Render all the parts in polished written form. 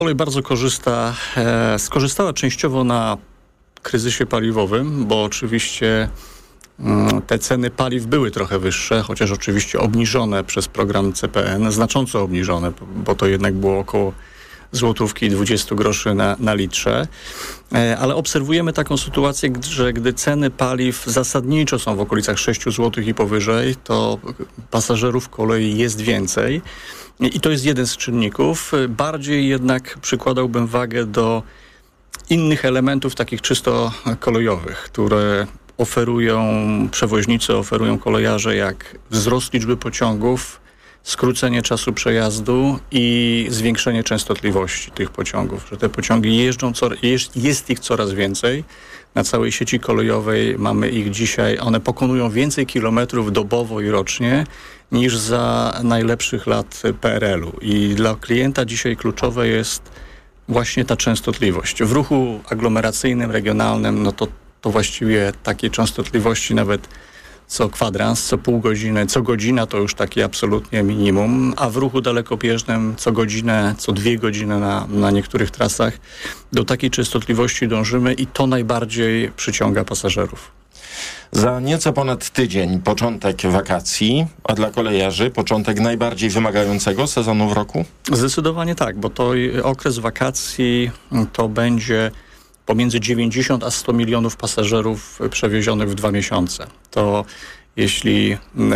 Kolej bardzo skorzystała częściowo na kryzysie paliwowym, bo oczywiście te ceny paliw były trochę wyższe, chociaż oczywiście obniżone przez program CPN, znacząco obniżone, bo to jednak było około złotówki i 20 groszy na litrze. Ale obserwujemy taką sytuację, że gdy ceny paliw zasadniczo są w okolicach 6 zł i powyżej, to pasażerów kolei jest więcej. I to jest jeden z czynników. Bardziej jednak przykładałbym wagę do innych elementów takich czysto kolejowych, które przewoźnicy oferują kolejarze, jak wzrost liczby pociągów, skrócenie czasu przejazdu i zwiększenie częstotliwości tych pociągów, że te pociągi jeżdżą, jest ich coraz więcej. Na całej sieci kolejowej mamy ich dzisiaj, one pokonują więcej kilometrów dobowo i rocznie niż za najlepszych lat PRL-u. I dla klienta dzisiaj kluczowe jest właśnie ta częstotliwość. W ruchu aglomeracyjnym, regionalnym, no to właściwie takiej częstotliwości nawet co kwadrans, co pół godziny, co godzina to już takie absolutnie minimum, a w ruchu dalekobieżnym co godzinę, co 2 godziny na niektórych trasach do takiej częstotliwości dążymy i to najbardziej przyciąga pasażerów. Za nieco ponad tydzień początek wakacji, a dla kolejarzy początek najbardziej wymagającego sezonu w roku? Zdecydowanie tak, bo to okres wakacji to będzie pomiędzy 90 a 100 milionów pasażerów przewiezionych w 2 miesiące. To jeśli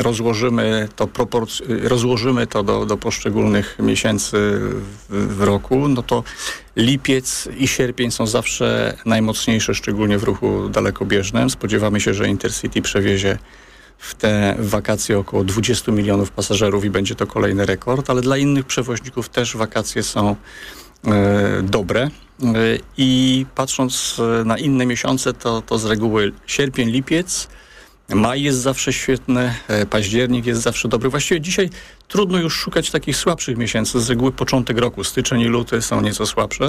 rozłożymy to do poszczególnych miesięcy w roku, no to lipiec i sierpień są zawsze najmocniejsze, szczególnie w ruchu dalekobieżnym. Spodziewamy się, że Intercity przewiezie w te wakacje około 20 milionów pasażerów i będzie to kolejny rekord, ale dla innych przewoźników też wakacje są dobre. I patrząc na inne miesiące, to z reguły sierpień, lipiec, maj jest zawsze świetny, październik jest zawsze dobry. Właściwie dzisiaj trudno już szukać takich słabszych miesięcy. Z reguły początek roku, styczeń i luty są nieco słabsze,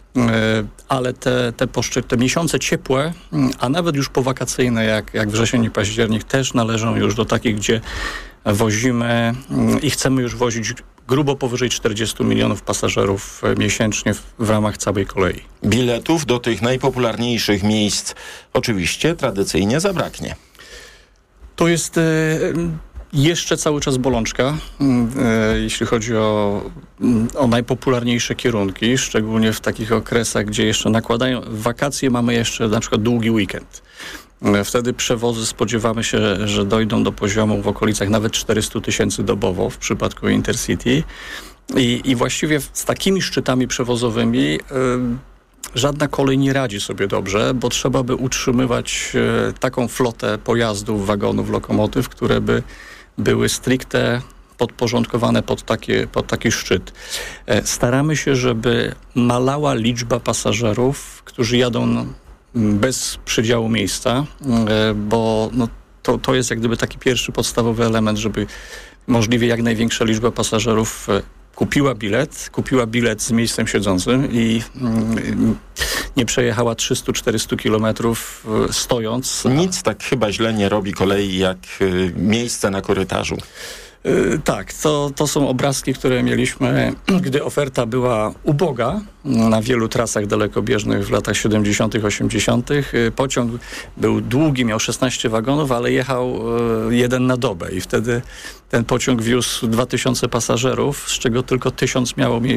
ale te miesiące ciepłe, a nawet już powakacyjne, jak wrzesień i październik, też należą już do takich, gdzie wozimy i chcemy już wozić grubo powyżej 40 milionów pasażerów miesięcznie w ramach całej kolei. Biletów do tych najpopularniejszych miejsc oczywiście tradycyjnie zabraknie. To jest jeszcze cały czas bolączka, jeśli chodzi o najpopularniejsze kierunki, szczególnie w takich okresach, gdzie jeszcze nakładają wakacje, mamy jeszcze na przykład długi weekend. Wtedy przewozy spodziewamy się, że dojdą do poziomu w okolicach nawet 400 000 dobowo w przypadku Intercity. I właściwie z takimi szczytami przewozowymi żadna kolej nie radzi sobie dobrze, bo trzeba by utrzymywać taką flotę pojazdów, wagonów, lokomotyw, które by były stricte podporządkowane pod taki szczyt. Staramy się, żeby malała liczba pasażerów, którzy jadą bez przydziału miejsca, bo to jest jak gdyby taki pierwszy podstawowy element, żeby możliwie jak największa liczba pasażerów kupiła bilet z miejscem siedzącym i nie przejechała 300-400 kilometrów stojąc. Nic tak chyba źle nie robi kolei jak miejsce na korytarzu. Tak, to są obrazki, które mieliśmy, gdy oferta była uboga na wielu trasach dalekobieżnych w latach 70., 80. Pociąg był długi, miał 16 wagonów, ale jechał jeden na dobę i wtedy ten pociąg wiózł 2000 pasażerów, z czego tylko 1000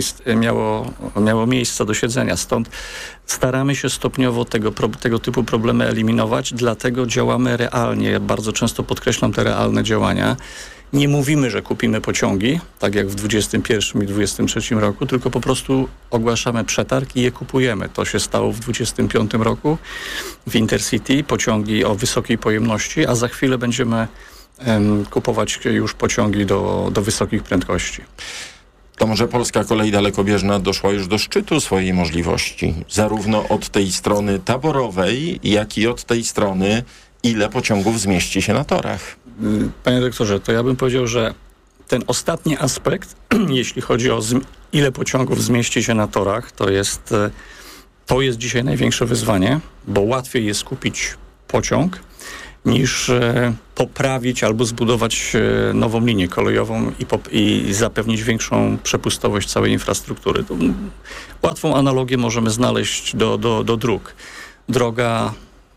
miało miejsca do siedzenia. Stąd staramy się stopniowo tego typu problemy eliminować, dlatego działamy realnie. Ja bardzo często podkreślam te realne działania. Nie mówimy, że kupimy pociągi, tak jak w 2021 i 2023 roku, tylko po prostu ogłaszamy przetarg i je kupujemy. To się stało w 2025 roku w Intercity, pociągi o wysokiej pojemności, a za chwilę będziemy kupować już pociągi do wysokich prędkości. To może polska kolej dalekobieżna doszła już do szczytu swojej możliwości, zarówno od tej strony taborowej, jak i od tej strony, ile pociągów zmieści się na torach. Panie doktorze, to ja bym powiedział, że ten ostatni aspekt, jeśli chodzi o ile pociągów zmieści się na torach, to jest dzisiaj największe wyzwanie, bo łatwiej jest kupić pociąg niż poprawić albo zbudować nową linię kolejową i zapewnić większą przepustowość całej infrastruktury. To łatwą analogię możemy znaleźć do dróg. Droga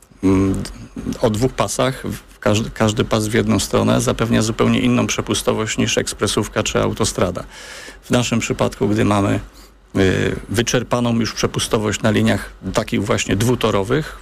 o 2 pasach, każdy pas w jedną stronę zapewnia zupełnie inną przepustowość niż ekspresówka czy autostrada. W naszym przypadku, gdy mamy wyczerpaną już przepustowość na liniach takich właśnie dwutorowych,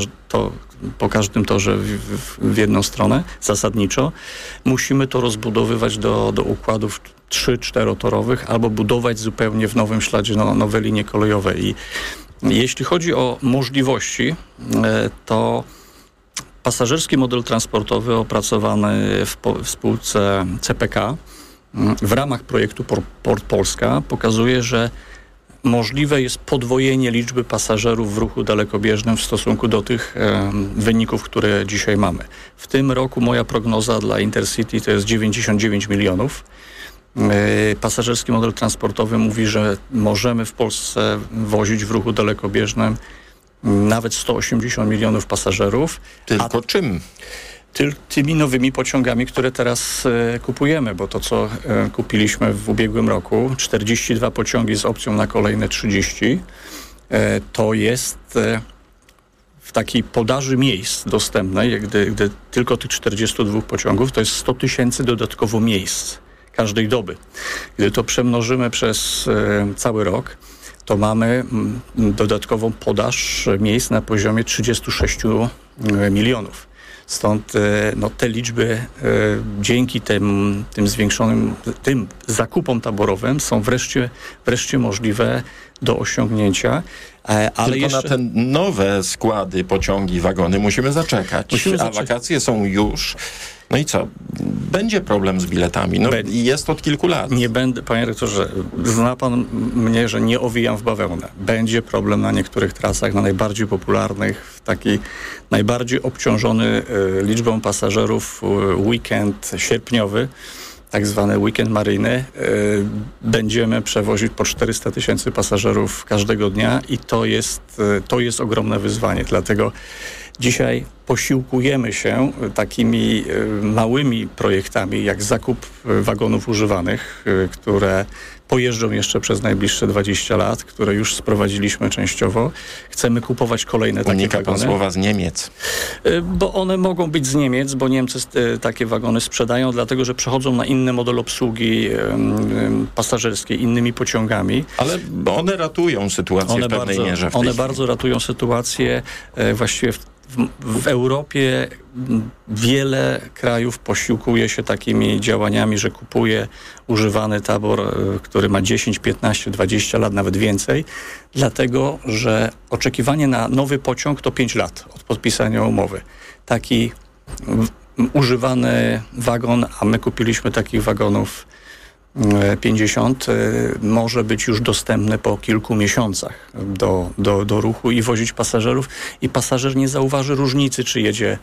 po każdym torze w jedną stronę zasadniczo, musimy to rozbudowywać do układów 3-4-torowych albo budować zupełnie w nowym śladzie nowe linie kolejowe. I jeśli chodzi o możliwości, to pasażerski model transportowy opracowany w spółce CPK w ramach projektu Port Polska pokazuje, że możliwe jest podwojenie liczby pasażerów w ruchu dalekobieżnym w stosunku do tych wyników, które dzisiaj mamy. W tym roku moja prognoza dla Intercity to jest 99 milionów. Pasażerski model transportowy mówi, że możemy w Polsce wozić w ruchu dalekobieżnym nawet 180 milionów pasażerów. Tylko czym? Tymi nowymi pociągami, które teraz kupujemy, bo to, co kupiliśmy w ubiegłym roku, 42 pociągi z opcją na kolejne 30, to jest w takiej podaży miejsc dostępnej, gdy tylko tych 42 pociągów, to jest 100 000 dodatkowo miejsc każdej doby. Gdy to przemnożymy przez cały rok, to mamy dodatkową podaż miejsc na poziomie 36 milionów. Stąd te liczby dzięki tym zwiększonym zakupom taborowym są wreszcie możliwe do osiągnięcia. Ale tylko jeszcze... na te nowe składy, pociągi, wagony musimy zaczekać. A wakacje są już. No i co? Będzie problem z biletami. Jest od kilku lat. Nie będę, panie rektorze, zna pan mnie, że nie owijam w bawełnę. Będzie problem na niektórych trasach, na najbardziej popularnych, taki najbardziej obciążony liczbą pasażerów weekend sierpniowy, tak zwany weekend maryjny. Będziemy przewozić po 400 000 pasażerów każdego dnia i to jest ogromne wyzwanie. Dlatego dzisiaj posiłkujemy się takimi małymi projektami, jak zakup wagonów używanych, które pojeżdżą jeszcze przez najbliższe 20 lat, które już sprowadziliśmy częściowo. Chcemy kupować kolejne takie Unika wagony. pan słowa z Niemiec. Bo one mogą być z Niemiec, bo Niemcy takie wagony sprzedają, dlatego że przechodzą na inny model obsługi pasażerskiej, innymi pociągami. Ale one ratują sytuację w pewnej mierze. One bardzo ratują sytuację. Właściwie w Europie wiele krajów posiłkuje się takimi działaniami, że kupuje używany tabor, który ma 10, 15, 20 lat, nawet więcej, dlatego że oczekiwanie na nowy pociąg to 5 lat od podpisania umowy. Taki używany wagon, a my kupiliśmy takich wagonów 50, może być już dostępny po kilku miesiącach do ruchu i wozić pasażerów i pasażer nie zauważy różnicy, czy jedzie.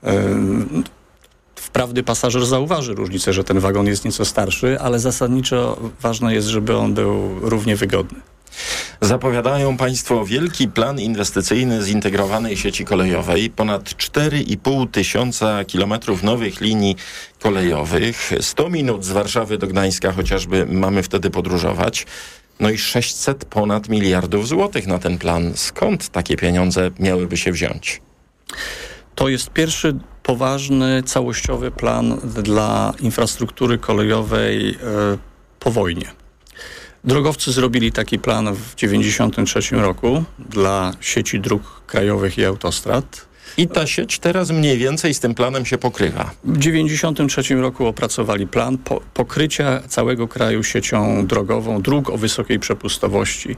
Wprawdzie pasażer zauważy różnicę, że ten wagon jest nieco starszy, ale zasadniczo ważne jest, żeby on był równie wygodny. Zapowiadają państwo wielki plan inwestycyjny zintegrowanej sieci kolejowej. Ponad 4,5 tysiąca kilometrów nowych linii kolejowych. 100 minut z Warszawy do Gdańska chociażby mamy wtedy podróżować. No i 600 ponad miliardów złotych na ten plan. Skąd takie pieniądze miałyby się wziąć? To jest pierwszy poważny, całościowy plan dla infrastruktury kolejowej po wojnie. Drogowcy zrobili taki plan w 1993 roku dla sieci dróg krajowych i autostrad. I ta sieć teraz mniej więcej z tym planem się pokrywa. W 1993 roku opracowali plan pokrycia całego kraju siecią drogową, dróg o wysokiej przepustowości.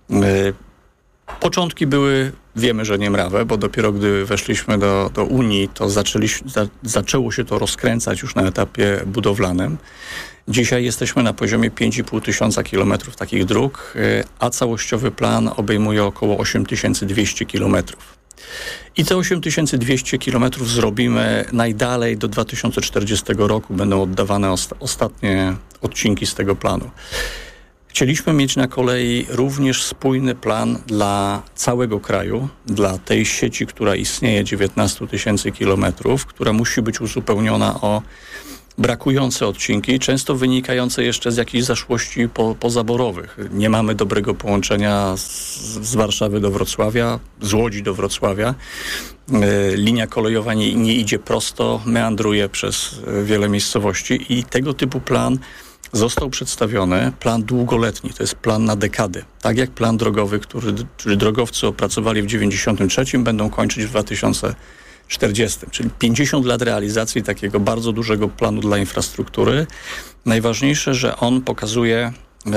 Początki były, wiemy, że niemrawe, bo dopiero gdy weszliśmy do Unii, to zaczęło się to rozkręcać już na etapie budowlanym. Dzisiaj jesteśmy na poziomie 5,5 tysiąca kilometrów takich dróg, a całościowy plan obejmuje około 8200 kilometrów. I te 8200 kilometrów zrobimy najdalej do 2040 roku. Będą oddawane ostatnie odcinki z tego planu. Chcieliśmy mieć na kolei również spójny plan dla całego kraju, dla tej sieci, która istnieje 19 000 kilometrów, która musi być uzupełniona o brakujące odcinki, często wynikające jeszcze z jakichś zaszłości pozaborowych. Nie mamy dobrego połączenia z Warszawy do Wrocławia, z Łodzi do Wrocławia. Linia kolejowa nie idzie prosto, meandruje przez wiele miejscowości i tego typu plan został przedstawiony, plan długoletni, to jest plan na dekady. Tak jak plan drogowy, który drogowcy opracowali w 1993, będą kończyć w 2040, czyli 50 lat realizacji takiego bardzo dużego planu dla infrastruktury. Najważniejsze, że on pokazuje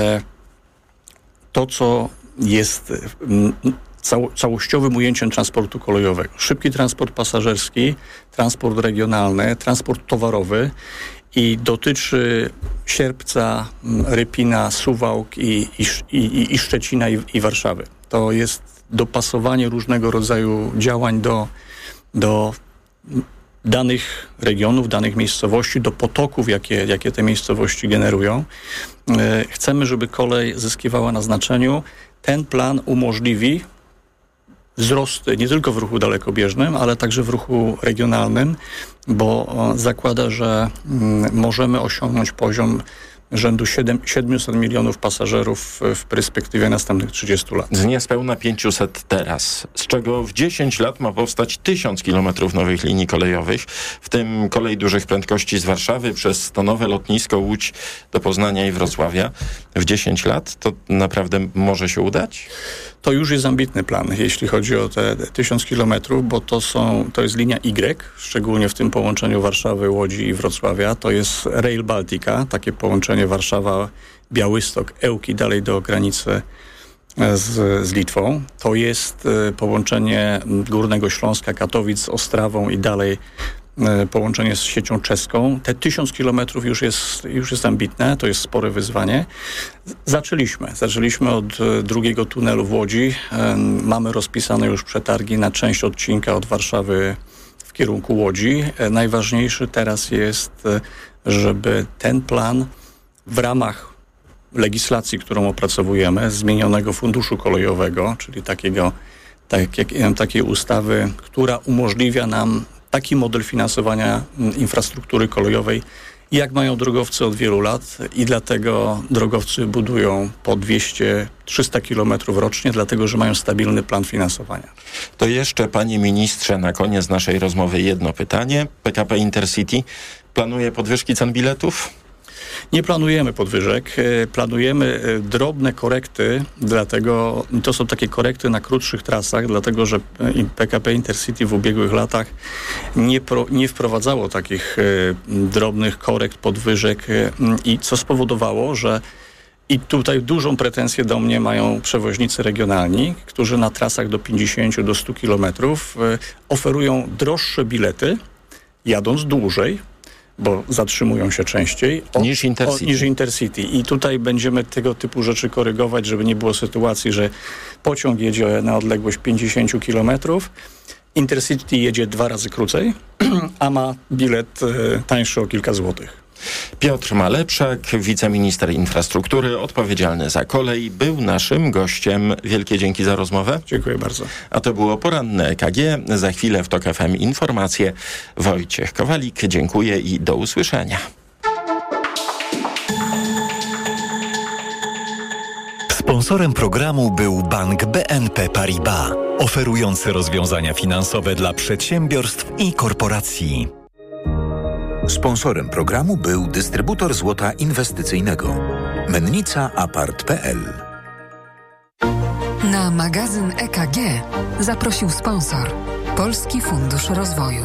to, co jest całościowym ujęciem transportu kolejowego. Szybki transport pasażerski, transport regionalny, transport towarowy i dotyczy Sierpca, Rypina, Suwałk i Szczecina i Warszawy. To jest dopasowanie różnego rodzaju działań do danych regionów, danych miejscowości, do potoków, jakie te miejscowości generują. Chcemy, żeby kolej zyskiwała na znaczeniu. Ten plan umożliwi wzrost nie tylko w ruchu dalekobieżnym, ale także w ruchu regionalnym, bo zakłada, że możemy osiągnąć poziom rzędu 700 milionów pasażerów w perspektywie następnych 30 lat. Z niespełna 500 teraz, z czego w 10 lat ma powstać 1000 kilometrów nowych linii kolejowych, w tym kolej dużych prędkości z Warszawy przez to nowe lotnisko Łódź do Poznania i Wrocławia. W 10 lat to naprawdę może się udać? To już jest ambitny plan, jeśli chodzi o te 1000 kilometrów, bo to jest linia Y, szczególnie w tym połączeniu Warszawy, Łodzi i Wrocławia. To jest Rail Baltica, takie połączenie Warszawa, Białystok, Ełki, dalej do granicy z Litwą. To jest połączenie Górnego Śląska, Katowic z Ostrawą i dalej połączenie z siecią czeską. Te 1000 kilometrów już jest ambitne, to jest spore wyzwanie. Zaczęliśmy od drugiego tunelu w Łodzi. Mamy rozpisane już przetargi na część odcinka od Warszawy w kierunku Łodzi. Najważniejszy teraz jest, żeby ten plan w ramach legislacji, którą opracowujemy, zmienionego funduszu kolejowego, czyli takiej ustawy, która umożliwia nam taki model finansowania infrastruktury kolejowej, jak mają drogowcy od wielu lat i dlatego drogowcy budują po 200-300 kilometrów rocznie, dlatego że mają stabilny plan finansowania. To jeszcze, panie ministrze, na koniec naszej rozmowy jedno pytanie. PKP Intercity planuje podwyżki cen biletów? Nie planujemy podwyżek, planujemy drobne korekty, dlatego to są takie korekty na krótszych trasach, dlatego że PKP Intercity w ubiegłych latach nie wprowadzało takich drobnych korekt, podwyżek i co spowodowało, że i tutaj dużą pretensję do mnie mają przewoźnicy regionalni, którzy na trasach do 50 do 100 kilometrów oferują droższe bilety, jadąc dłużej, bo zatrzymują się częściej niż Intercity. I tutaj będziemy tego typu rzeczy korygować, żeby nie było sytuacji, że pociąg jedzie na odległość 50 kilometrów, Intercity jedzie 2 razy krócej, a ma bilet tańszy o kilka złotych. Piotr Malepszak, wiceminister infrastruktury, odpowiedzialny za kolej, był naszym gościem. Wielkie dzięki za rozmowę. Dziękuję bardzo. A to było poranne EKG. Za chwilę w TOK FM informacje. Wojciech Kowalik, dziękuję i do usłyszenia. Sponsorem programu był bank BNP Paribas, oferujący rozwiązania finansowe dla przedsiębiorstw i korporacji. Sponsorem programu był dystrybutor złota inwestycyjnego Mennica Apart.pl. Na magazyn EKG zaprosił sponsor Polski Fundusz Rozwoju.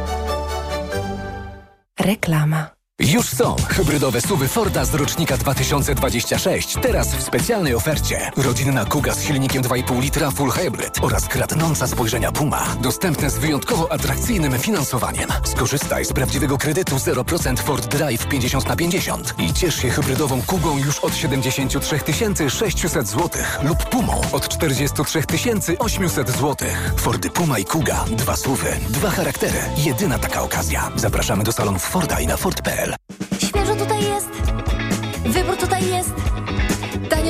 Reklama. Już są hybrydowe SUV-y Forda z rocznika 2026. Teraz w specjalnej ofercie. Rodzinna Kuga z silnikiem 2,5 litra Full Hybrid oraz kradnąca spojrzenia Puma. Dostępne z wyjątkowo atrakcyjnym finansowaniem. Skorzystaj z prawdziwego kredytu 0% Ford Drive 50/50 i ciesz się hybrydową Kugą już od 73 600 zł lub Pumą od 43 800 zł. Fordy Puma i Kuga. 2 SUV-y, 2 charaktery. Jedyna taka okazja. Zapraszamy do salonów Forda i na Ford.pl. Świeżo tutaj jest, wybór tutaj jest, tanio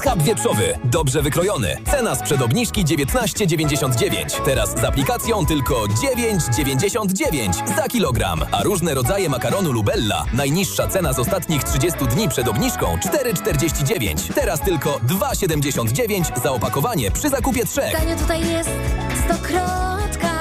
Schab wieprzowy, dobrze wykrojony. Cena sprzed obniżki 19,99. Teraz z aplikacją tylko 9,99 za kilogram. A różne rodzaje makaronu Lubella. Najniższa cena z ostatnich 30 dni przed obniżką 4,49. Teraz tylko 2,79 za opakowanie przy zakupie 3. Tanio tutaj jest Stokrotka.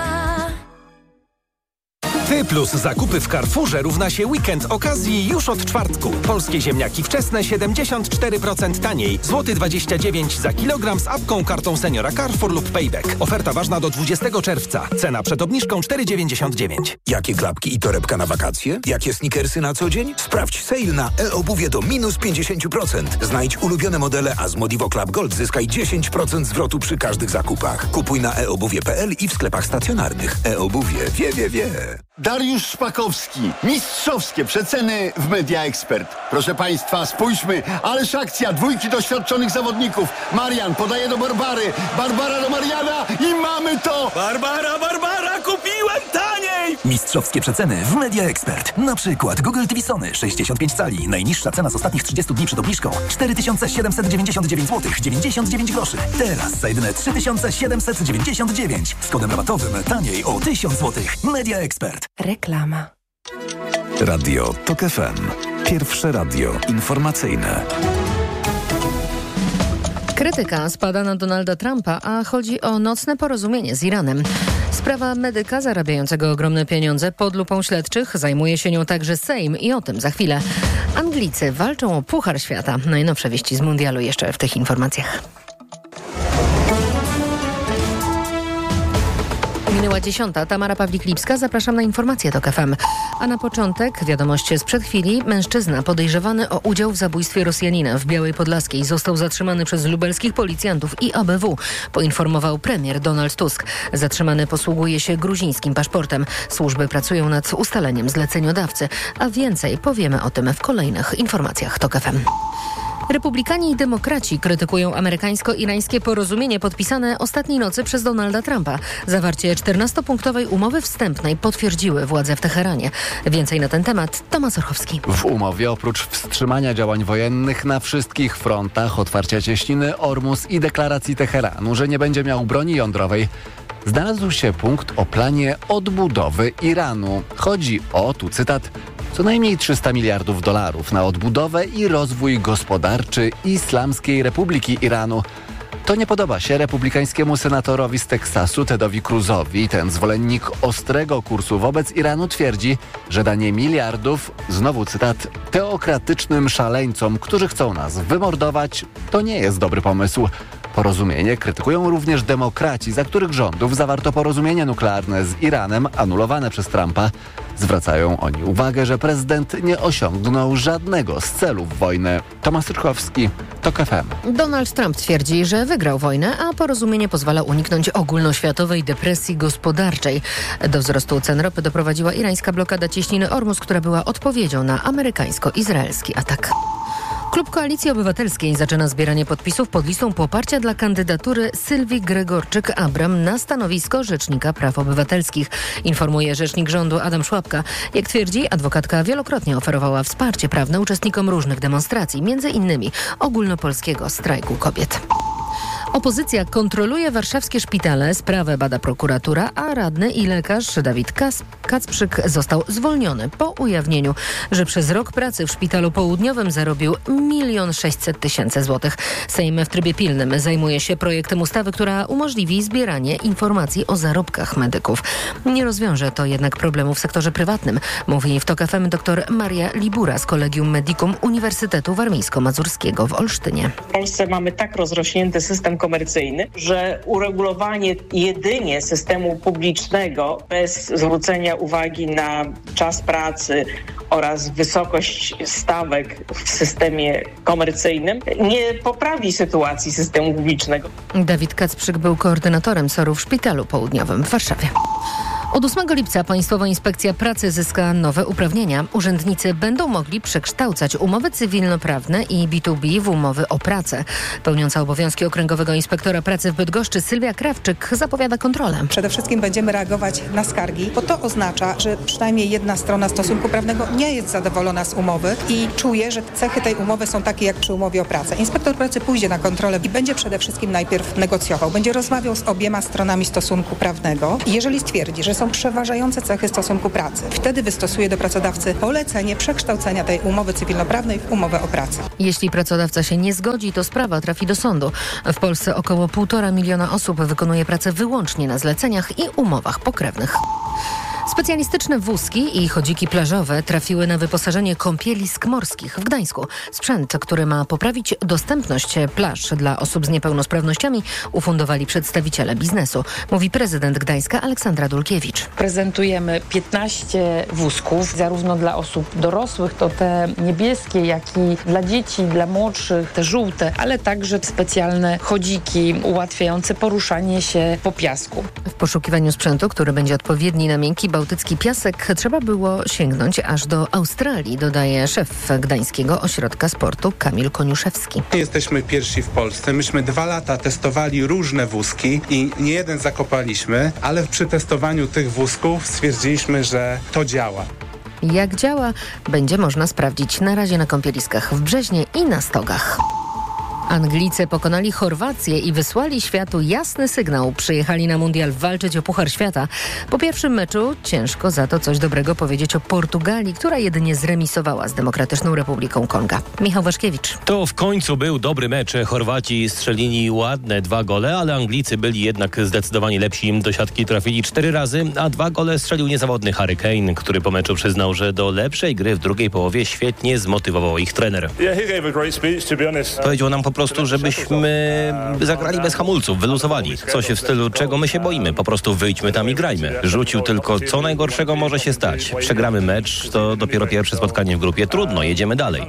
Ty plus zakupy w Carrefourze równa się weekend okazji już od czwartku. Polskie ziemniaki wczesne 74% taniej. Złoty 29 za kilogram z apką, kartą seniora Carrefour lub Payback. Oferta ważna do 20 czerwca. Cena przed obniżką 4,99. Jakie klapki i torebka na wakacje? Jakie sneakersy na co dzień? Sprawdź sale na e-obuwie do minus 50%. Znajdź ulubione modele, a z Modivo Club Gold zyskaj 10% zwrotu przy każdych zakupach. Kupuj na eobuwie.pl i w sklepach stacjonarnych. E-obuwie wie. Dariusz Szpakowski. Mistrzowskie przeceny w Media Expert. Proszę Państwa, spójrzmy. Ależ akcja. Dwójki doświadczonych zawodników. Marian podaje do Barbary. Barbara do Mariana i mamy to! Barbara! Kupiłem taniej! Mistrzowskie przeceny w Media Expert. Na przykład Google TV Sony 65 cali. Najniższa cena z ostatnich 30 dni przed obniżką 4799 zł 99 groszy. Teraz za jedyne 3799. Z kodem rabatowym taniej o 1000 zł. Media Expert. Reklama. Radio TOK FM. Pierwsze radio informacyjne. Krytyka spada na Donalda Trumpa, a chodzi o nocne porozumienie z Iranem. Sprawa medyka zarabiającego ogromne pieniądze pod lupą śledczych, zajmuje się nią także Sejm i o tym za chwilę. Anglicy walczą o Puchar Świata. Najnowsze wieści z mundialu jeszcze w tych informacjach. Minęła 10. Tamara Pawlik-Lipska. Zapraszam na informacje TOK FM. A na początek wiadomość sprzed chwili. Mężczyzna podejrzewany o udział w zabójstwie Rosjanina w Białej Podlaskiej został zatrzymany przez lubelskich policjantów i ABW, poinformował premier Donald Tusk. Zatrzymany posługuje się gruzińskim paszportem. Służby pracują nad ustaleniem zleceniodawcy, a więcej powiemy o tym w kolejnych informacjach TOK FM. Republikanie i demokraci krytykują amerykańsko-irańskie porozumienie podpisane ostatniej nocy przez Donalda Trumpa. Zawarcie 14-punktowej umowy wstępnej potwierdziły władze w Teheranie. Więcej na ten temat Tomasz Orchowski. W umowie oprócz wstrzymania działań wojennych na wszystkich frontach, otwarcia cieśniny Ormus i deklaracji Teheranu, że nie będzie miał broni jądrowej, znalazł się punkt o planie odbudowy Iranu. Chodzi o, tu cytat, co najmniej $300 miliardów na odbudowę i rozwój gospodarczy Islamskiej Republiki Iranu. To nie podoba się republikańskiemu senatorowi z Teksasu, Tedowi Cruzowi. Ten zwolennik ostrego kursu wobec Iranu twierdzi, że danie miliardów, znowu cytat, teokratycznym szaleńcom, którzy chcą nas wymordować, to nie jest dobry pomysł. Porozumienie krytykują również demokraci, za których rządów zawarto porozumienie nuklearne z Iranem, anulowane przez Trumpa. Zwracają oni uwagę, że prezydent nie osiągnął żadnego z celów wojny. Tomasz Ryczkowski, TOK FM. Donald Trump twierdzi, że wygrał wojnę, a porozumienie pozwala uniknąć ogólnoświatowej depresji gospodarczej. Do wzrostu cen ropy doprowadziła irańska blokada cieśniny Ormus, która była odpowiedzią na amerykańsko-izraelski atak. Klub Koalicji Obywatelskiej zaczyna zbieranie podpisów pod listą poparcia dla kandydatury Sylwii Gregorczyk-Abram na stanowisko Rzecznika Praw Obywatelskich, informuje rzecznik rządu Adam Szłapka. Jak twierdzi, adwokatka wielokrotnie oferowała wsparcie prawne uczestnikom różnych demonstracji, m.in. ogólnopolskiego strajku kobiet. Opozycja kontroluje warszawskie szpitale, sprawę bada prokuratura, a radny i lekarz Dawid Kacprzyk został zwolniony po ujawnieniu, że przez rok pracy w Szpitalu Południowym zarobił 1 600 000 złotych. Sejm w trybie pilnym zajmuje się projektem ustawy, która umożliwi zbieranie informacji o zarobkach medyków. Nie rozwiąże to jednak problemu w sektorze prywatnym, mówi w TOK FM dr Maria Libura z Collegium Medicum Uniwersytetu Warmińsko-Mazurskiego w Olsztynie. W Polsce mamy tak rozrośnięty system komercyjny, że uregulowanie jedynie systemu publicznego bez zwrócenia uwagi na czas pracy oraz wysokość stawek w systemie komercyjnym nie poprawi sytuacji systemu publicznego. Dawid Kacprzyk był koordynatorem SOR-u w Szpitalu Południowym w Warszawie. Od 8 lipca Państwowa Inspekcja Pracy zyska nowe uprawnienia. Urzędnicy będą mogli przekształcać umowy cywilnoprawne i B2B w umowy o pracę. Pełniąca obowiązki Okręgowego Inspektora Pracy w Bydgoszczy Sylwia Krawczyk zapowiada kontrolę. Przede wszystkim będziemy reagować na skargi, bo to oznacza, że przynajmniej jedna strona stosunku prawnego nie jest zadowolona z umowy i czuje, że cechy tej umowy są takie jak przy umowie o pracę. Inspektor pracy pójdzie na kontrolę i będzie przede wszystkim najpierw negocjował. Będzie rozmawiał z obiema stronami stosunku prawnego i jeżeli stwierdzi, że są przeważające cechy stosunku pracy, wtedy wystosuje do pracodawcy polecenie przekształcenia tej umowy cywilnoprawnej w umowę o pracę. Jeśli pracodawca się nie zgodzi, to sprawa trafi do sądu. W Polsce około 1,5 miliona osób wykonuje pracę wyłącznie na zleceniach i umowach pokrewnych. Specjalistyczne wózki i chodziki plażowe trafiły na wyposażenie kąpielisk morskich w Gdańsku. Sprzęt, który ma poprawić dostępność plaż dla osób z niepełnosprawnościami, ufundowali przedstawiciele biznesu, mówi prezydent Gdańska Aleksandra Dulkiewicz. Prezentujemy 15 wózków, zarówno dla osób dorosłych, to te niebieskie, jak i dla dzieci, dla młodszych, te żółte, ale także specjalne chodziki ułatwiające poruszanie się po piasku. W poszukiwaniu sprzętu, który będzie odpowiedni na miękki bałtycki piasek, trzeba było sięgnąć aż do Australii, dodaje szef Gdańskiego Ośrodka Sportu Kamil Koniuszewski. Jesteśmy pierwsi w Polsce. Myśmy 2 lata testowali różne wózki i nie jeden zakopaliśmy, ale przy testowaniu tych wózków stwierdziliśmy, że to działa. Jak działa, będzie można sprawdzić na razie na kąpieliskach w Brzeźnie i na Stogach. Anglicy pokonali Chorwację i wysłali światu jasny sygnał. Przyjechali na mundial walczyć o Puchar Świata. Po pierwszym meczu ciężko za to coś dobrego powiedzieć o Portugalii, która jedynie zremisowała z Demokratyczną Republiką Konga. Michał Waszkiewicz. To w końcu był dobry mecz. Chorwaci strzelili ładne 2 gole, ale Anglicy byli jednak zdecydowanie lepsi. Do siatki trafili 4 razy, a 2 gole strzelił niezawodny Harry Kane, który po meczu przyznał, że do lepszej gry w drugiej połowie świetnie zmotywował ich trener. Powiedział nam po prostu, żebyśmy zagrali bez hamulców, wyluzowali. Coś w stylu, czego my się boimy, po prostu wyjdźmy tam i grajmy. Rzucił tylko, co najgorszego może się stać. Przegramy mecz, to dopiero pierwsze spotkanie w grupie. Trudno, jedziemy dalej.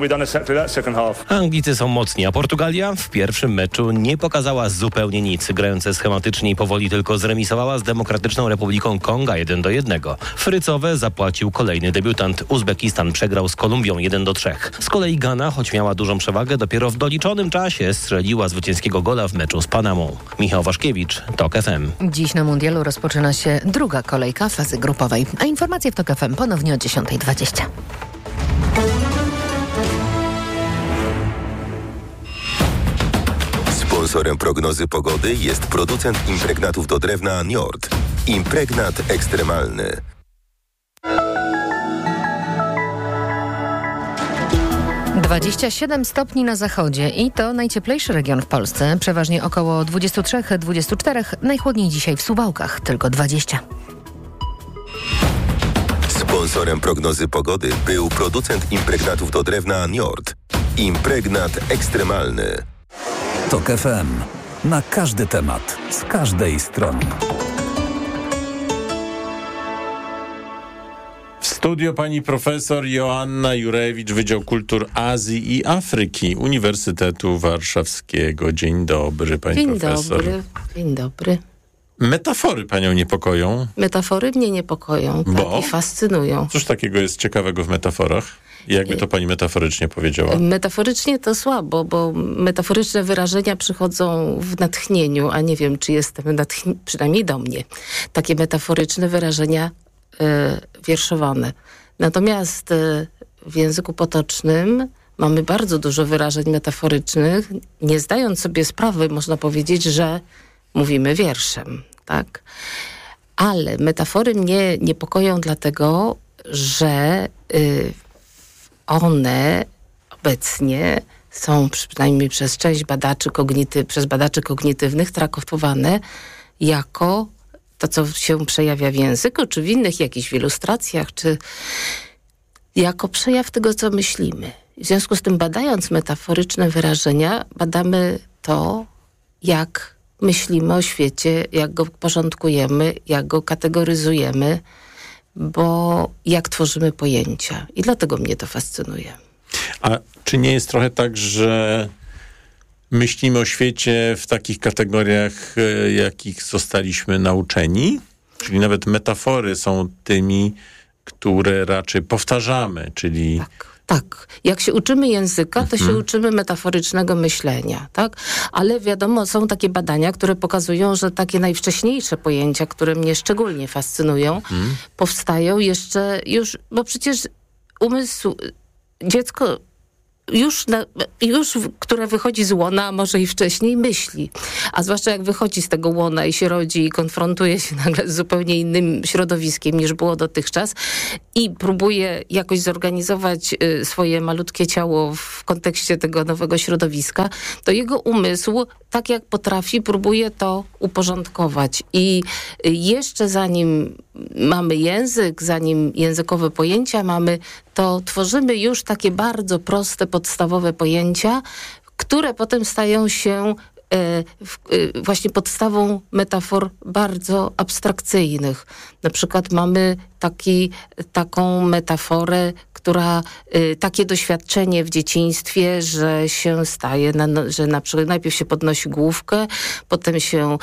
Anglicy są mocni, a Portugalia w pierwszym meczu nie pokazała zupełnie nic. Grające schematycznie i powoli tylko zremisowała z Demokratyczną Republiką Konga 1-1. Frycowe zapłacił kolejny debiutant. Uzbekistan przegrał z Kolumbią 1-3. Z kolei Gana, choć miała dużą przewagę, dopiero w doliczonym czasie strzeliła zwycięskiego gola w meczu z Panamą. Michał Waszkiewicz, TOK FM. Dziś na mundialu rozpoczyna się druga kolejka fazy grupowej. A informacje w TOK FM ponownie o 10:20. Sponsorem prognozy pogody jest producent impregnatów do drewna Njord. Impregnat ekstremalny. 27 stopni na zachodzie i to najcieplejszy region w Polsce. Przeważnie około 23-24, najchłodniej dzisiaj w Suwałkach, tylko 20. Sponsorem prognozy pogody był producent impregnatów do drewna Njord. Impregnat ekstremalny. TOK FM. Na każdy temat, z każdej strony. W studio pani profesor Joanna Jurewicz, Wydział Kultur Azji i Afryki Uniwersytetu Warszawskiego. Dzień dobry, pani profesor. Dzień dobry. Metafory panią niepokoją? Metafory mnie niepokoją, tak, i fascynują. Cóż takiego jest ciekawego w metaforach? Jakby to pani metaforycznie powiedziała? Metaforycznie to słabo, bo metaforyczne wyrażenia przychodzą w natchnieniu, a nie wiem, czy jestem przynajmniej do mnie. Takie metaforyczne wyrażenia wierszowane. Natomiast w języku potocznym mamy bardzo dużo wyrażeń metaforycznych, nie zdając sobie sprawy, można powiedzieć, że mówimy wierszem, tak? Ale metafory mnie niepokoją dlatego, że one obecnie są, przynajmniej przez część badaczy kognitywnych, traktowane jako to, co się przejawia w języku, czy w innych jakichś ilustracjach, czy jako przejaw tego, co myślimy. W związku z tym, badając metaforyczne wyrażenia, badamy to, jak myślimy o świecie, jak go porządkujemy, jak go kategoryzujemy, bo jak tworzymy pojęcia. I dlatego mnie to fascynuje. A czy nie jest trochę tak, że myślimy o świecie w takich kategoriach, jakich zostaliśmy nauczeni? Czyli nawet metafory są tymi, które raczej powtarzamy, czyli... Tak. Jak się uczymy języka, to się uczymy metaforycznego myślenia, tak? Ale wiadomo, są takie badania, które pokazują, że takie najwcześniejsze pojęcia, które mnie szczególnie fascynują, powstają bo przecież umysł, dziecko które wychodzi z łona, a może i wcześniej, myśli. A zwłaszcza jak wychodzi z tego łona i się rodzi i konfrontuje się nagle z zupełnie innym środowiskiem niż było dotychczas i próbuje jakoś zorganizować swoje malutkie ciało w kontekście tego nowego środowiska, to jego umysł, tak jak potrafi, próbuje to uporządkować. I jeszcze zanim mamy język, zanim językowe pojęcia mamy, to tworzymy już takie bardzo proste, podstawowe pojęcia, które potem stają się właśnie podstawą metafor bardzo abstrakcyjnych. Na przykład mamy taką metaforę, która takie doświadczenie w dzieciństwie, że się staje, że na przykład najpierw się podnosi główkę, potem się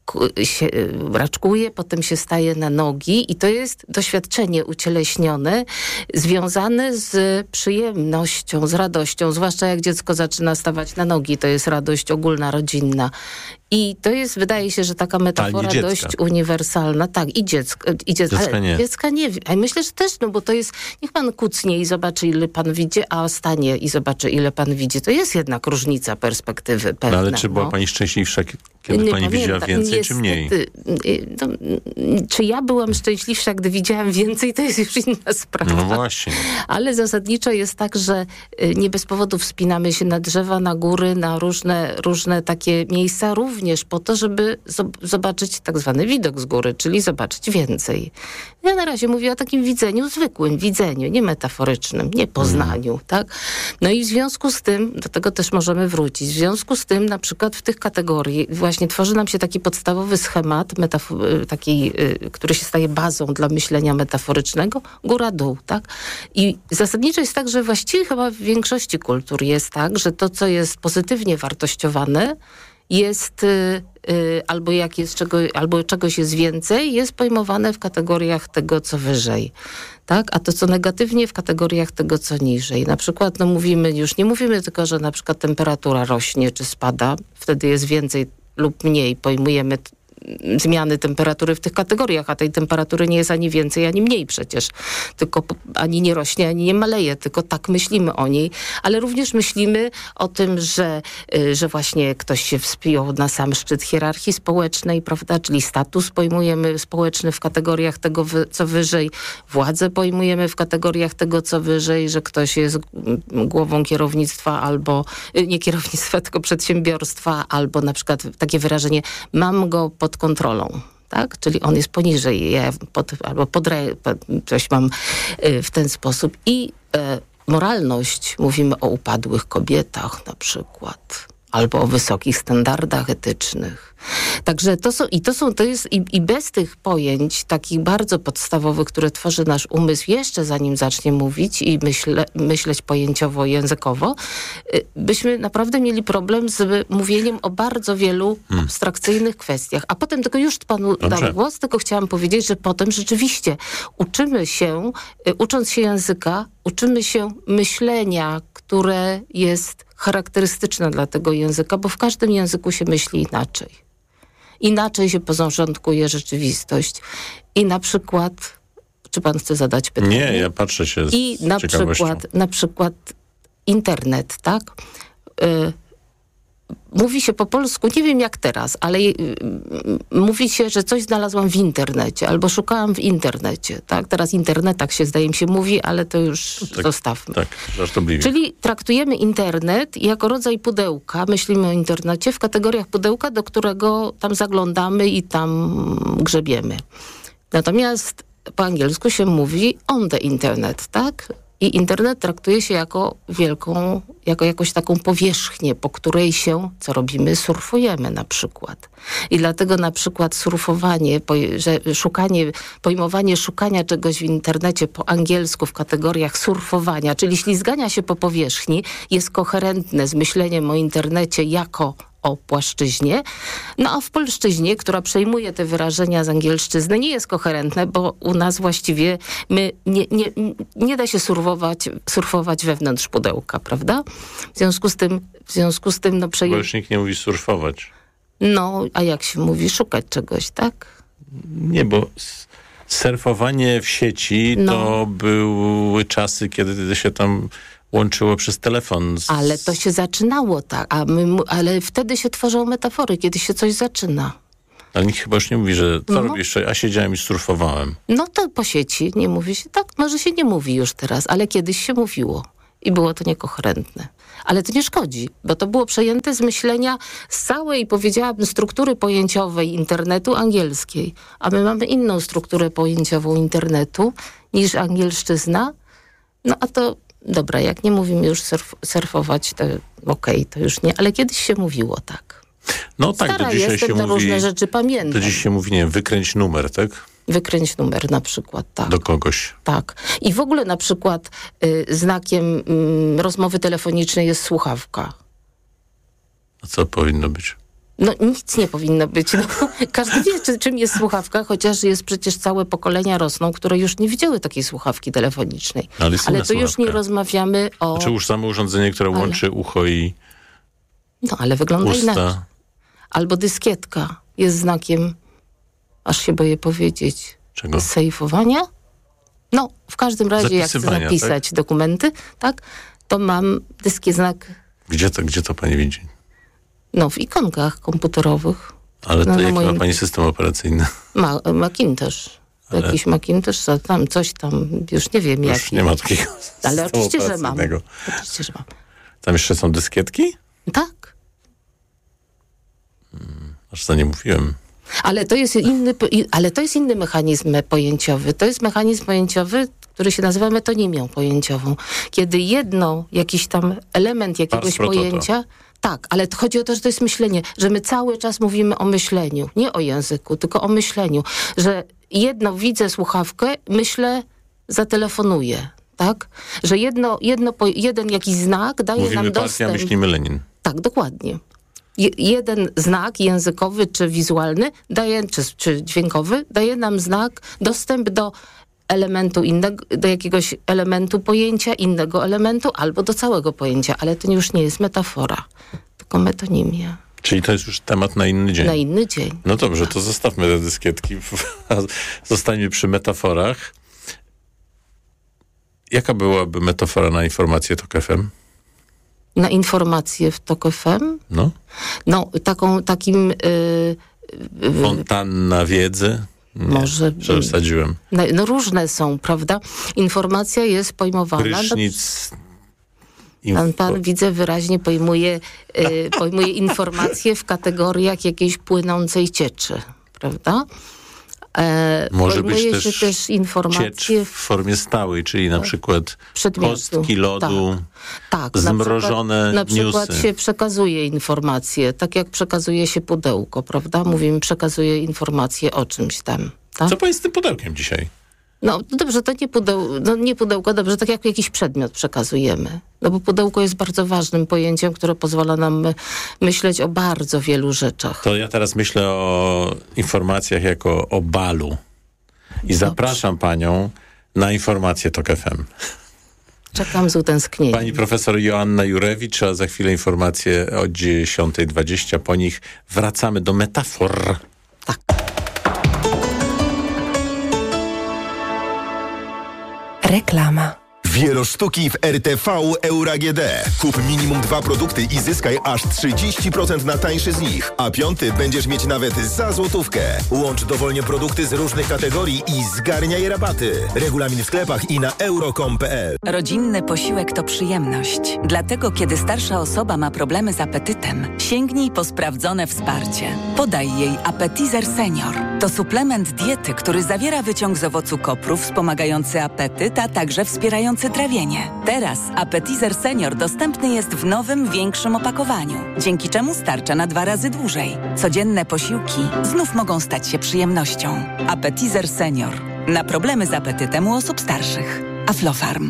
raczkuje, potem się staje na nogi i to jest doświadczenie ucieleśnione, związane z przyjemnością, z radością, zwłaszcza jak dziecko zaczyna stawać na nogi, to jest radość ogólna, rodzinna. I to jest, wydaje się, że taka metafora dość uniwersalna. Tak, i dziecka nie. A myślę, że też, bo to jest, niech pan kucnie i zobaczy, ile pan widzi, a stanie i zobaczy, ile pan widzi. To jest jednak różnica perspektywy pewna. Ale czy była pani szczęśliwsza, kiedy pani widziała więcej, niestety, czy mniej? Czy ja byłam szczęśliwsza, gdy widziałam więcej, to jest już inna sprawa. No właśnie. Ale zasadniczo jest tak, że nie bez powodu wspinamy się na drzewa, na góry, na różne takie miejsca, również po to, żeby zobaczyć tak zwany widok z góry, czyli zobaczyć więcej. Ja na razie mówię o takim widzeniu, zwykłym widzeniu, nie metaforycznym, nie poznaniu, tak? No i w związku z tym, do tego też możemy wrócić, w związku z tym na przykład w tych kategorii właśnie tworzy nam się taki podstawowy schemat, który się staje bazą dla myślenia metaforycznego, góra-dół, tak? I zasadniczo jest tak, że właściwie chyba w większości kultur jest tak, że to, co jest pozytywnie wartościowane, jest albo czegoś jest więcej, jest pojmowane w kategoriach tego, co wyżej. Tak? A to, co negatywnie, w kategoriach tego, co niżej. Na przykład nie mówimy tylko, że na przykład temperatura rośnie czy spada, wtedy jest więcej lub mniej, pojmujemy zmiany temperatury w tych kategoriach, a tej temperatury nie jest ani więcej, ani mniej przecież. Tylko ani nie rośnie, ani nie maleje, tylko tak myślimy o niej. Ale również myślimy o tym, że właśnie ktoś się wspiął na sam szczyt hierarchii społecznej, prawda? Czyli status pojmujemy społeczny w kategoriach tego, co wyżej. Władzę pojmujemy w kategoriach tego, co wyżej, że ktoś jest głową kierownictwa albo, nie kierownictwa, tylko przedsiębiorstwa, albo na przykład takie wyrażenie, mam go pod kontrolą, tak? Czyli on jest poniżej, ja coś mam w ten sposób. I moralność, mówimy o upadłych kobietach na przykład, albo o wysokich standardach etycznych. Także to jest bez tych pojęć takich bardzo podstawowych, które tworzy nasz umysł jeszcze zanim zacznie mówić i myśleć pojęciowo, językowo, byśmy naprawdę mieli problem z mówieniem o bardzo wielu abstrakcyjnych kwestiach. A potem, tylko już panu dam głos, tylko chciałam powiedzieć, że potem rzeczywiście ucząc się języka, uczymy się myślenia, które jest charakterystyczne dla tego języka, bo w każdym języku się myśli inaczej. Inaczej się porządkuje rzeczywistość. I na przykład, czy pan chce zadać pytanie? Nie, ja patrzę się z ciekawością. Na przykład internet, tak? Mówi się po polsku, nie wiem jak teraz, ale mówi się, że coś znalazłam w internecie, albo szukałam w internecie, tak? Teraz tak się zdaje mi się mówi, ale to już zostawmy. Tak, żartobliwie. Czyli traktujemy internet jako rodzaj pudełka, myślimy o internecie w kategoriach pudełka, do którego tam zaglądamy i tam grzebiemy. Natomiast po angielsku się mówi on the internet, tak? I internet traktuje się jako jakąś taką powierzchnię, po której się, co robimy, surfujemy na przykład. I dlatego na przykład surfowanie, pojmowanie szukania czegoś w internecie po angielsku w kategoriach surfowania, czyli ślizgania się po powierzchni, jest koherentne z myśleniem o internecie jako o płaszczyźnie. No a w polszczyźnie, która przejmuje te wyrażenia z angielszczyzny, nie jest koherentne, bo u nas właściwie nie da się surfować wewnątrz pudełka, prawda? W związku z tym Bo już nikt nie mówi surfować. No, a jak się mówi? Szukać czegoś, tak? Nie, bo surfowanie w sieci to były czasy, kiedy się tam łączyło przez telefon. Ale to się zaczynało tak, ale wtedy się tworzą metafory, kiedy się coś zaczyna. Ale nikt chyba już nie mówi, że co robisz, a siedziałem i surfowałem. No to po sieci nie mówi się tak, może się nie mówi już teraz, ale kiedyś się mówiło i było to niekoherentne. Ale to nie szkodzi, bo to było przejęte z myślenia z całej, powiedziałabym, struktury pojęciowej internetu angielskiej. A my mamy inną strukturę pojęciową internetu niż angielszczyzna. No a to dobra, jak nie mówimy już surfować, to okej, to już nie, ale kiedyś się mówiło tak. No tak, Stara do dzisiaj jestem, się to mówi... różne rzeczy pamiętam. Do dziś się mówi, nie wiem, wykręć numer, tak? Wykręć numer na przykład, tak. Do kogoś. Tak. I w ogóle na przykład znakiem rozmowy telefonicznej jest słuchawka. A co powinno być? No nic nie powinno być. No, każdy wie, czym jest słuchawka, chociaż jest przecież całe pokolenia rosną, które już nie widziały takiej słuchawki telefonicznej. Ale to już nie rozmawiamy o... Znaczy już samo urządzenie, które łączy ucho i no ale wygląda usta. inaczej. Albo dyskietka jest znakiem, aż się boję powiedzieć, czego? Sejfowania? No, w każdym razie jak chcę zapisać dokumenty, tak, to mam znak. Gdzie to pani widzi? No, w ikonkach komputerowych. Ale to jaki ma pani system operacyjny? Macintosh. Jakiś Macintosh, tam coś tam, już nie wiem jaki. Już nie ma takiego ale systemu oczywiście, że mam. operacyjnego. Oczywiście, że mam. Tam jeszcze są dyskietki? Tak. Aż to nie mówiłem. Ale to jest inny mechanizm pojęciowy. To jest mechanizm pojęciowy, który się nazywa metonimią pojęciową. Kiedy jakiś tam element jakiegoś pojęcia... Tak, ale chodzi o to, że to jest myślenie, że my cały czas mówimy o myśleniu, nie o języku, tylko o myśleniu, że widzę słuchawkę, myślę, zatelefonuję, tak? Że jeden jakiś znak daje mówimy nam partia, dostęp. myślimy Lenin. Tak, dokładnie. Jeden znak językowy czy wizualny czy dźwiękowy daje nam dostęp do elementu innego, do jakiegoś elementu pojęcia, innego elementu albo do całego pojęcia, ale to już nie jest metafora, tylko metonimia. Czyli to jest już temat na inny dzień. Na inny dzień. No dobrze, to zostawmy te dyskietki, zostańmy przy metaforach. Jaka byłaby metafora na informację TOK FM? Na informację w TOK FM? No, takim... Fontanna wiedzy? Nie, może przesadziłem. No różne są, prawda? Informacja jest pojmowana. Prysznic. Pan widzę wyraźnie pojmuje informacje w kategoriach jakiejś płynącej cieczy, prawda? Może być też informacje w formie stałej, czyli na przykład kostki lodu, tak, zmrożone na przykład newsy. się przekazuje informacje, tak jak przekazuje się pudełko, prawda? Mówimy, przekazuje informacje o czymś tam. Tak? Co pani z tym pudełkiem dzisiaj? No dobrze, to nie pudełko, dobrze, tak jak jakiś przedmiot przekazujemy. No bo pudełko jest bardzo ważnym pojęciem, które pozwala nam myśleć o bardzo wielu rzeczach. To ja teraz myślę o informacjach jako o balu. I zapraszam panią na informację TOK FM. Czekam z utęsknieniem. Pani profesor Joanna Jurewicz, a za chwilę informacje o 10:20. Po nich wracamy do metafor. Tak. Reklama. Wielosztuki w RTV Euro AGD. Kup minimum 2 produkty i zyskaj aż 30% na tańszy z nich. A 5 będziesz mieć nawet za złotówkę. Łącz dowolnie produkty z różnych kategorii i zgarniaj rabaty. Regulamin w sklepach i na euro.com.pl. Rodzinny posiłek to przyjemność. Dlatego, kiedy starsza osoba ma problemy z apetytem, sięgnij po sprawdzone wsparcie. Podaj jej Appetizer Senior. To suplement diety, który zawiera wyciąg z owocu kopru wspomagający apetyt, a także wspierający trawienie. Teraz Appetizer Senior dostępny jest w nowym, większym opakowaniu, dzięki czemu starcza na 2 razy dłużej. Codzienne posiłki znów mogą stać się przyjemnością. Appetizer Senior. Na problemy z apetytem u osób starszych. Aflofarm.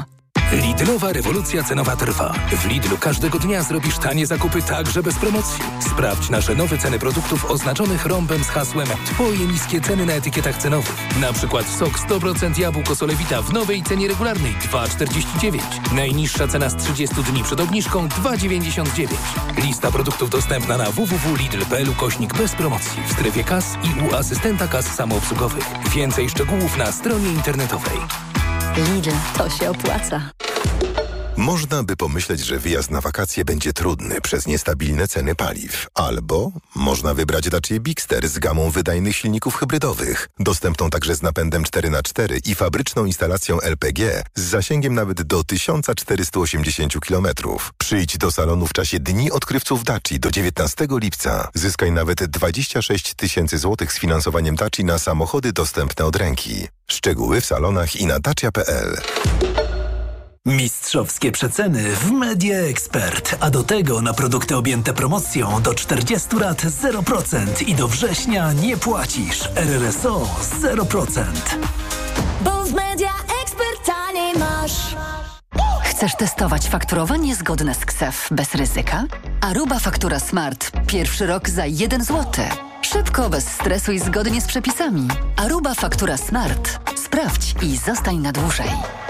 Lidlowa rewolucja cenowa trwa. W Lidlu każdego dnia zrobisz tanie zakupy także bez promocji. Sprawdź nasze nowe ceny produktów oznaczonych rąbem z hasłem Twoje niskie ceny na etykietach cenowych. Na przykład sok 100% jabłko Solewita w nowej cenie regularnej 2,49. Najniższa cena z 30 dni przed obniżką 2,99. Lista produktów dostępna na www.lidl.pl/. bez promocji w strefie kas i u asystenta kas samoobsługowych. Więcej szczegółów na stronie internetowej. Lidl, to się opłaca. Można by pomyśleć, że wyjazd na wakacje będzie trudny przez niestabilne ceny paliw. Albo można wybrać Dacia Bigster z gamą wydajnych silników hybrydowych, dostępną także z napędem 4x4 i fabryczną instalacją LPG z zasięgiem nawet do 1480 km. Przyjdź do salonu w czasie Dni Odkrywców Daci do 19 lipca. Zyskaj nawet 26 000 złotych z finansowaniem Daci na samochody dostępne od ręki. Szczegóły w salonach i na dacia.pl. Mistrzowskie przeceny w Media Expert, a do tego na produkty objęte promocją do 40 lat 0% i do września nie płacisz. RRSO 0%. Bo w Media Expert taniej masz. Chcesz testować fakturowanie zgodne z KSEF bez ryzyka? Aruba Faktura Smart. Pierwszy rok za 1 zł. Szybko, bez stresu i zgodnie z przepisami. Aruba Faktura Smart. Sprawdź i zostań na dłużej.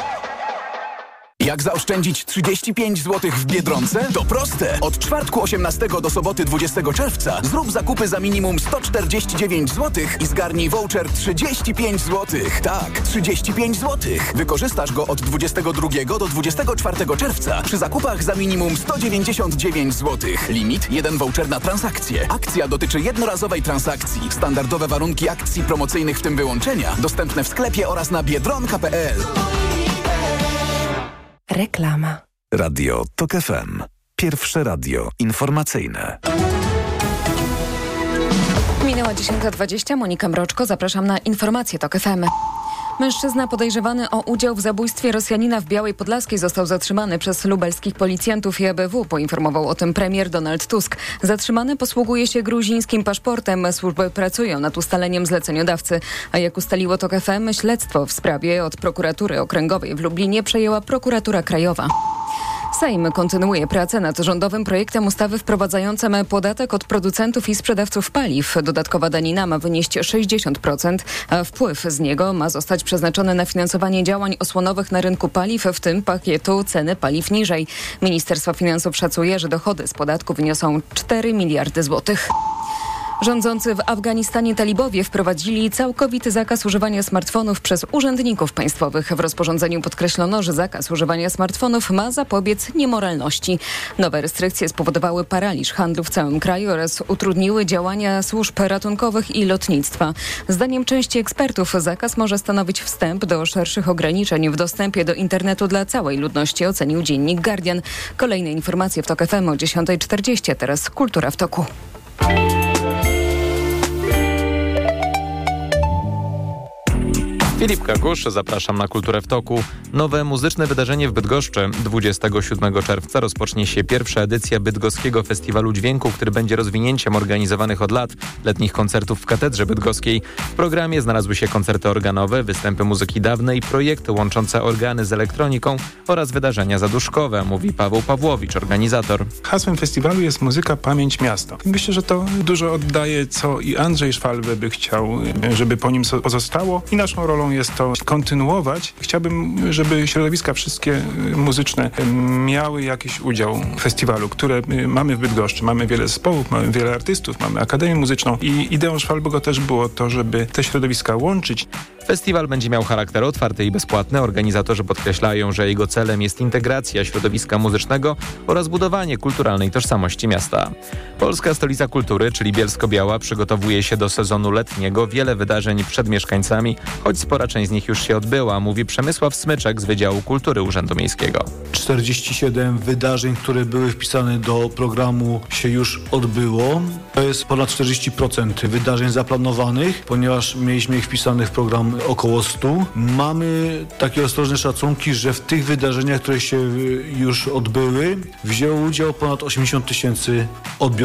Jak zaoszczędzić 35 zł w Biedronce? To proste! Od czwartku 18 do soboty 20 czerwca zrób zakupy za minimum 149 zł i zgarnij voucher 35 zł. Tak, 35 zł. Wykorzystasz go od 22 do 24 czerwca przy zakupach za minimum 199 zł. Limit 1 voucher na transakcję. Akcja dotyczy jednorazowej transakcji. Standardowe warunki akcji promocyjnych, w tym wyłączenia, dostępne w sklepie oraz na biedronka.pl. Reklama. Radio TOK FM. Pierwsze radio informacyjne. Minęła 10:20. Monika Mroczko. Zapraszam na informacje TOK FM. Mężczyzna podejrzewany o udział w zabójstwie Rosjanina w Białej Podlaskiej został zatrzymany przez lubelskich policjantów i ABW, poinformował o tym premier Donald Tusk. Zatrzymany posługuje się gruzińskim paszportem. Służby pracują nad ustaleniem zleceniodawcy. A jak ustaliło TOK FM, śledztwo w sprawie od prokuratury okręgowej w Lublinie przejęła prokuratura krajowa. Sejm kontynuuje pracę nad rządowym projektem ustawy wprowadzającym podatek od producentów i sprzedawców paliw. Dodatkowa danina ma wynieść 60%, a wpływ z niego ma zostać przeznaczony na finansowanie działań osłonowych na rynku paliw, w tym pakietu ceny paliw niżej. Ministerstwo Finansów szacuje, że dochody z podatku wyniosą 4 miliardy złotych. Rządzący w Afganistanie talibowie wprowadzili całkowity zakaz używania smartfonów przez urzędników państwowych. W rozporządzeniu podkreślono, że zakaz używania smartfonów ma zapobiec niemoralności. Nowe restrykcje spowodowały paraliż handlu w całym kraju oraz utrudniły działania służb ratunkowych i lotnictwa. Zdaniem części ekspertów zakaz może stanowić wstęp do szerszych ograniczeń w dostępie do internetu dla całej ludności, ocenił dziennik Guardian. Kolejne informacje w TOK FM o 10:40. Teraz Kultura w toku. Filip Kakusz, zapraszam na Kulturę w toku. Nowe muzyczne wydarzenie w Bydgoszczy. 27 czerwca rozpocznie się pierwsza edycja Bydgoskiego Festiwalu Dźwięku, który będzie rozwinięciem organizowanych od lat letnich koncertów w Katedrze Bydgoskiej. W programie znalazły się koncerty organowe, występy muzyki dawnej, projekty łączące organy z elektroniką oraz wydarzenia zaduszkowe, mówi Paweł Pawłowicz, organizator. Hasłem festiwalu jest muzyka, pamięć, miasto. Myślę, że to dużo oddaje, co i Andrzej Szwalbe by chciał, żeby po nim pozostało, i naszą rolą jest to kontynuować. Chciałbym, żeby środowiska wszystkie muzyczne miały jakiś udział w festiwalu, które mamy w Bydgoszczy. Mamy wiele zespołów, mamy wiele artystów, mamy Akademię Muzyczną i ideą Szwalbego też było to, żeby te środowiska łączyć. Festiwal będzie miał charakter otwarty i bezpłatny. Organizatorzy podkreślają, że jego celem jest integracja środowiska muzycznego oraz budowanie kulturalnej tożsamości miasta. Polska Stolica Kultury, czyli Bielsko-Biała, przygotowuje się do sezonu letniego. Wiele wydarzeń przed mieszkańcami, choć spora część z nich już się odbyła, mówi Przemysław Smyczek z Wydziału Kultury Urzędu Miejskiego. 47 wydarzeń, które były wpisane do programu, się już odbyło. To jest ponad 40% wydarzeń zaplanowanych, ponieważ mieliśmy ich wpisanych w program około 100. Mamy takie ostrożne szacunki, że w tych wydarzeniach, które się już odbyły, wzięło udział ponad 80 000 odbiorców.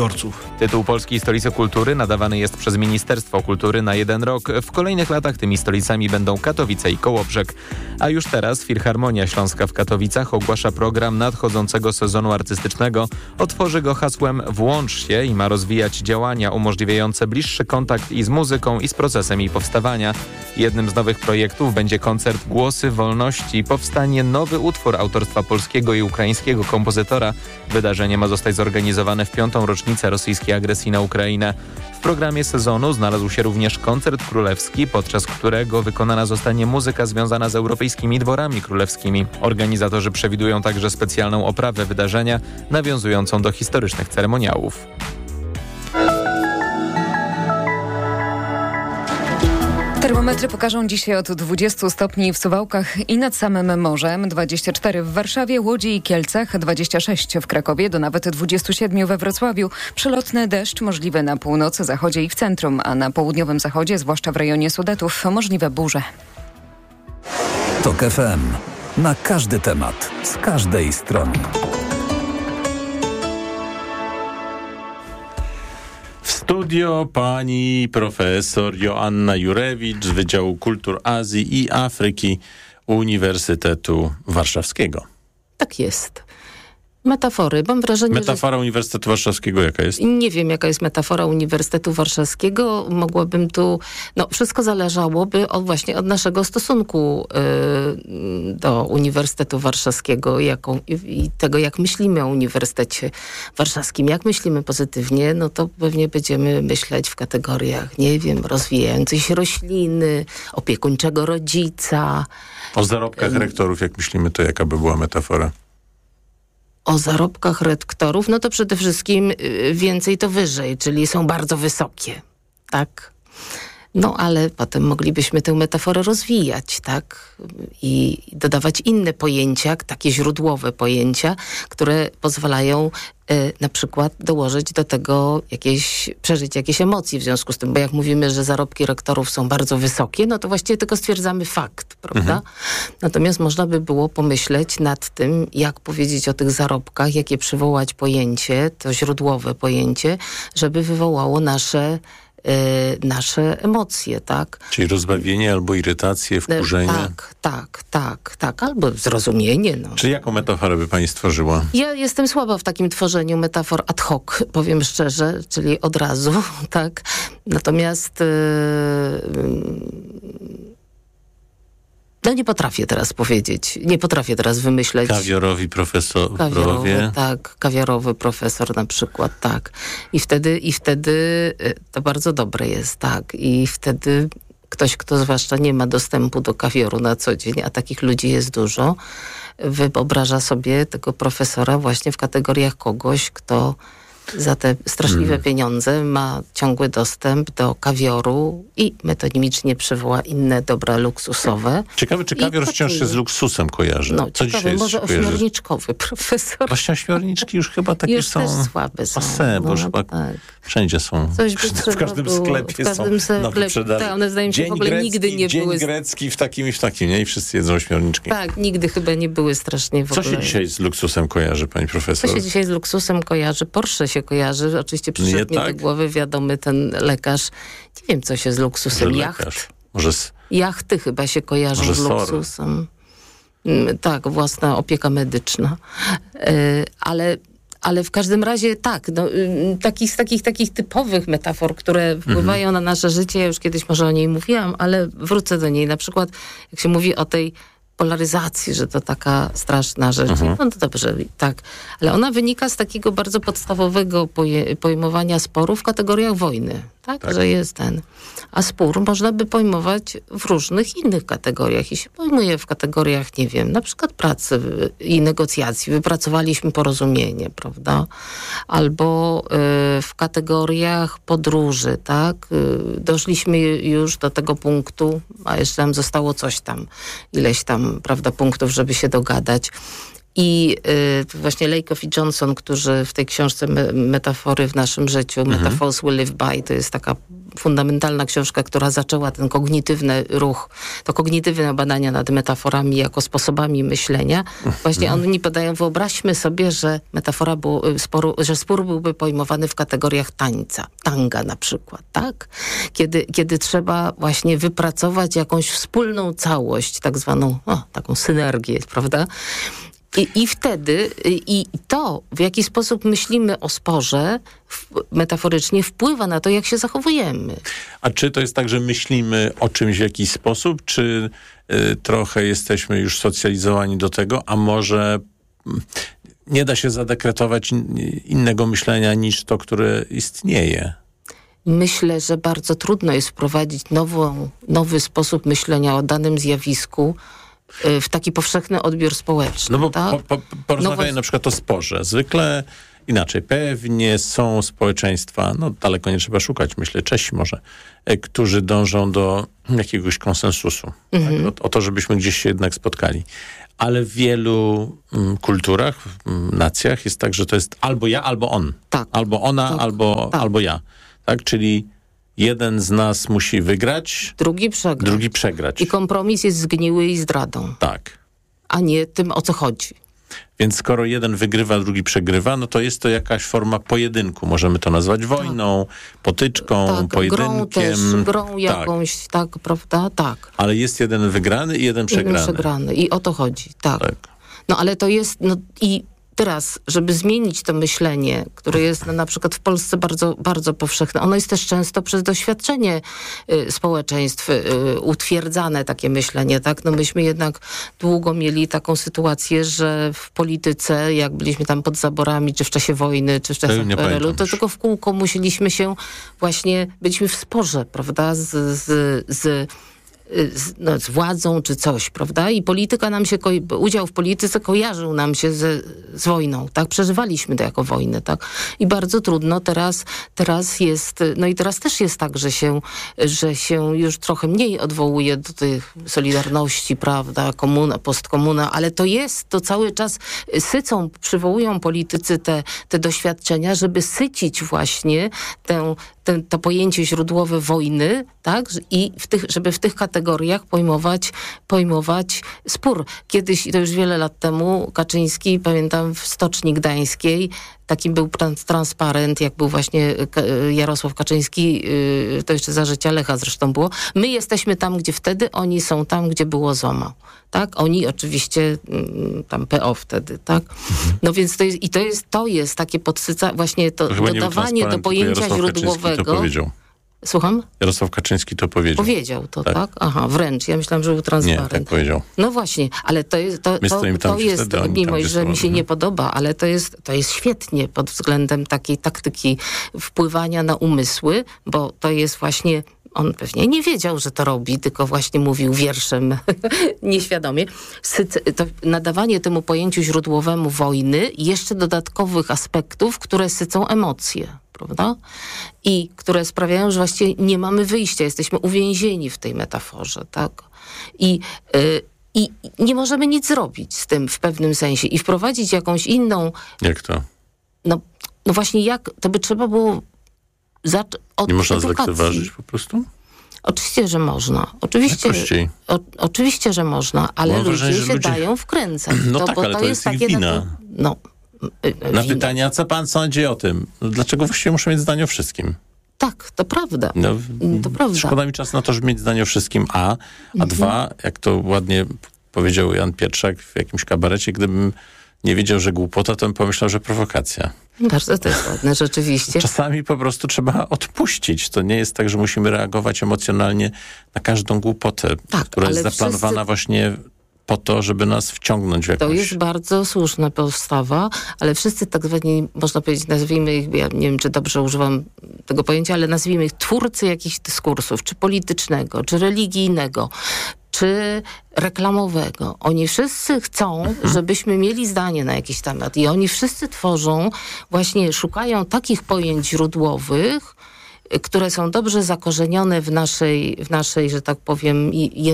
odbiorców. Tytuł Polskiej Stolicy Kultury nadawany jest przez Ministerstwo Kultury na 1 rok. W kolejnych latach tymi stolicami będą Katowice i Kołobrzeg. A już teraz Filharmonia Śląska w Katowicach ogłasza program nadchodzącego sezonu artystycznego. Otworzy go hasłem „Włącz się” i ma rozwijać działania umożliwiające bliższy kontakt i z muzyką, i z procesem jej powstawania. Jednym z nowych projektów będzie koncert Głosy Wolności. Powstanie nowy utwór autorstwa polskiego i ukraińskiego kompozytora. Wydarzenie ma zostać zorganizowane w 5. rocznicę rosyjskiej agresji na Ukrainę. W programie sezonu znalazł się również koncert królewski, podczas którego wykonana zostanie muzyka związana z europejskimi dworami królewskimi. Organizatorzy przewidują także specjalną oprawę wydarzenia, nawiązującą do historycznych ceremoniałów. Termometry pokażą dzisiaj od 20 stopni w Suwałkach i nad samym morzem, 24 w Warszawie, Łodzi i Kielcach, 26 w Krakowie, do nawet 27 we Wrocławiu. Przelotny deszcz możliwy na północy, zachodzie i w centrum, a na południowym zachodzie, zwłaszcza w rejonie Sudetów, możliwe burze. TOK FM. Na każdy temat, z każdej strony. W studio pani profesor Joanna Jurewicz z Wydziału Kultur Azji i Afryki Uniwersytetu Warszawskiego. Tak jest. Metafory. Mam wrażenie, Metafora Uniwersytetu Warszawskiego jaka jest? Nie wiem, jaka jest metafora Uniwersytetu Warszawskiego. Mogłabym tu... wszystko zależałoby właśnie od naszego stosunku do Uniwersytetu Warszawskiego i tego, jak myślimy o Uniwersytecie Warszawskim. Jak myślimy pozytywnie, no to pewnie będziemy myśleć w kategoriach, nie wiem, rozwijającej się rośliny, opiekuńczego rodzica. O zarobkach rektorów, jak myślimy, to jaka by była metafora? O zarobkach rektorów, no to przede wszystkim więcej to wyżej, czyli są bardzo wysokie, tak? No ale potem moglibyśmy tę metaforę rozwijać, tak? I dodawać inne pojęcia, takie źródłowe pojęcia, które pozwalają na przykład dołożyć do tego przeżyć jakieś emocje w związku z tym, bo jak mówimy, że zarobki rektorów są bardzo wysokie, no to właściwie tylko stwierdzamy fakt, prawda? Natomiast można by było pomyśleć nad tym, jak powiedzieć o tych zarobkach, jakie przywołać pojęcie, to źródłowe pojęcie, żeby wywołało nasze emocje, tak? Czyli rozbawienie albo irytację, wkurzenie. Tak, albo zrozumienie. No. Czy jaką metaforę by pani stworzyła? Ja jestem słaba w takim tworzeniu metafor ad hoc, powiem szczerze, czyli od razu, tak? Natomiast nie potrafię teraz powiedzieć, nie potrafię teraz wymyśleć. Kawiorowi profesorowie. Tak, kawiorowy profesor na przykład, tak. I wtedy to bardzo dobre jest, tak. I wtedy ktoś, kto zwłaszcza nie ma dostępu do kawioru na co dzień, a takich ludzi jest dużo, wyobraża sobie tego profesora właśnie w kategoriach kogoś, kto za te straszliwe pieniądze ma ciągły dostęp do kawioru i metonimicznie przywoła inne dobra luksusowe. Ciekawe, czy kawior wciąż się z luksusem kojarzy. No, co ciekawe, dzisiaj jest może ośmiorniczkowy profesor. Właśnie ośmiorniczki już chyba takie już są... też słabe są. Bo już chyba wszędzie są. W każdym sklepie są na wyprzedaży. Tak, one zdaje mi się w ogóle nigdy nie były... Dzień grecki w takim i w takim, nie? I wszyscy jedzą ośmiorniczki. Tak, nigdy chyba nie były strasznie w ogóle... Co się dzisiaj z luksusem kojarzy, pani profesor? Co się dzisiaj z luksusem kojarzy? Porsche się kojarzy. Oczywiście przyszedł mi do głowy wiadomy ten lekarz. Nie wiem, co się z luksusem. Jacht. Jachty chyba się kojarzą z luksusem. Tak, własna opieka medyczna. Ale w każdym razie tak, takich typowych metafor, które wpływają na nasze życie, ja już kiedyś może o niej mówiłam, ale wrócę do niej. Na przykład jak się mówi o tej polaryzacji, że to taka straszna rzecz. No to dobrze, tak. Ale ona wynika z takiego bardzo podstawowego pojmowania sporu w kategoriach wojny. Tak? Że jest ten. A spór można by pojmować w różnych innych kategoriach. I się pojmuje w kategoriach, nie wiem, na przykład pracy i negocjacji. Wypracowaliśmy porozumienie, prawda? Albo w kategoriach podróży, tak? Doszliśmy już do tego punktu, a jeszcze nam zostało coś tam, ileś tam, prawda, punktów, żeby się dogadać. I właśnie Lakoff i Johnson, którzy w tej książce Metafory w naszym życiu, Metaphors We Live By, to jest taka fundamentalna książka, która zaczęła ten kognitywny ruch, to kognitywne badania nad metaforami jako sposobami myślenia. Właśnie oni podają, wyobraźmy sobie, że metafora że spór byłby pojmowany w kategoriach tańca, tanga na przykład, tak? Kiedy trzeba właśnie wypracować jakąś wspólną całość, tak zwaną, taką synergię, prawda? I wtedy, i to, w jaki sposób myślimy o sporze, metaforycznie wpływa na to, jak się zachowujemy. A czy to jest tak, że myślimy o czymś w jakiś sposób, czy trochę jesteśmy już socjalizowani do tego, a może nie da się zadekretować innego myślenia niż to, które istnieje? Myślę, że bardzo trudno jest wprowadzić nowy sposób myślenia o danym zjawisku w taki powszechny odbiór społeczny. No bo tak? porozmawiamy na przykład o sporze. Zwykle inaczej. Pewnie są społeczeństwa, daleko nie trzeba szukać, myślę, Czesi może, którzy dążą do jakiegoś konsensusu. Tak? O to, żebyśmy gdzieś się jednak spotkali. Ale w wielu kulturach, nacjach jest tak, że to jest albo ja, albo on. Tak. Albo ona, tak. albo ja. Tak? Czyli jeden z nas musi wygrać, drugi przegrać. I kompromis jest zgniły i zdradą. Tak. A nie tym, o co chodzi. Więc skoro jeden wygrywa, drugi przegrywa, no to jest to jakaś forma pojedynku. Możemy to nazwać wojną, potyczką, pojedynkiem. Grą jakąś, tak, prawda? Tak. Ale jest jeden wygrany i jeden przegrany. I o to chodzi, tak. No ale to jest, i teraz, żeby zmienić to myślenie, które jest na przykład w Polsce bardzo, bardzo powszechne, ono jest też często przez doświadczenie społeczeństw utwierdzane, takie myślenie, tak? Myśmy jednak długo mieli taką sytuację, że w polityce, jak byliśmy tam pod zaborami, czy w czasie wojny, czy w czasach PRL-u, to tylko w kółko musieliśmy się byliśmy w sporze, prawda, z władzą czy coś, prawda? I polityka udział w polityce kojarzył nam się z wojną, tak? Przeżywaliśmy to jako wojnę, tak? I bardzo trudno teraz jest, i teraz też jest tak, że się już trochę mniej odwołuje do tych solidarności, prawda? Komuna, postkomuna, ale to cały czas przywołują politycy te doświadczenia, żeby sycić właśnie to pojęcie źródłowe wojny, tak? I żeby w tych kategoriach pojmować spór. Kiedyś, to już wiele lat temu, Kaczyński, pamiętam, w Stoczni Gdańskiej, takim był transparent, jak był właśnie Jarosław Kaczyński, to jeszcze za życia Lecha zresztą było. My jesteśmy tam, gdzie wtedy, oni są tam, gdzie było ZOMO. Tak? Oni oczywiście tam PO wtedy, tak? No więc to jest takie właśnie to dodawanie do pojęcia źródłowego. To powiedział. Słucham? Jarosław Kaczyński to powiedział. Powiedział to, tak? Aha, wręcz. Ja myślałam, że był transparent. Nie, tak powiedział. No właśnie, ale to jest, mimo że mi się nie podoba, ale to jest świetnie pod względem takiej taktyki wpływania na umysły, bo to jest właśnie, on pewnie nie wiedział, że to robi, tylko właśnie mówił wierszem nieświadomie. To nadawanie temu pojęciu źródłowemu wojny jeszcze dodatkowych aspektów, które sycą emocje, prawda? I które sprawiają, że właściwie nie mamy wyjścia, jesteśmy uwięzieni w tej metaforze, tak? I nie możemy nic zrobić z tym w pewnym sensie i wprowadzić jakąś inną... Jak to? No właśnie jak, to by trzeba było od nie można edukacji. Zlekceważyć po prostu? Oczywiście, że można. Oczywiście, że można, ale ludzie się dają wkręcać. Tak, ale to jest ich wina. Na pytania, co pan sądzi o tym? Dlaczego właściwie muszę mieć zdanie o wszystkim? Tak, to prawda. To prawda. Szkoda mi czasu na to, żeby mieć zdanie o wszystkim, a dwa, jak to ładnie powiedział Jan Pietrzak w jakimś kabarecie, gdybym nie wiedział, że głupota, to bym pomyślał, że prowokacja. Bardzo to jest ładne, rzeczywiście. Czasami po prostu trzeba odpuścić. To nie jest tak, że musimy reagować emocjonalnie na każdą głupotę, która jest zaplanowana właśnie po to, żeby nas wciągnąć w jakąś... To jest bardzo słuszna postawa, ale wszyscy tak zwani, można powiedzieć, nazwijmy ich, ja nie wiem, czy dobrze używam tego pojęcia, ale nazwijmy ich twórcy jakichś dyskursów, czy politycznego, czy religijnego, czy reklamowego. Oni wszyscy chcą, żebyśmy mieli zdanie na jakiś temat i oni wszyscy szukają takich pojęć źródłowych, które są dobrze zakorzenione w naszej, że tak powiem,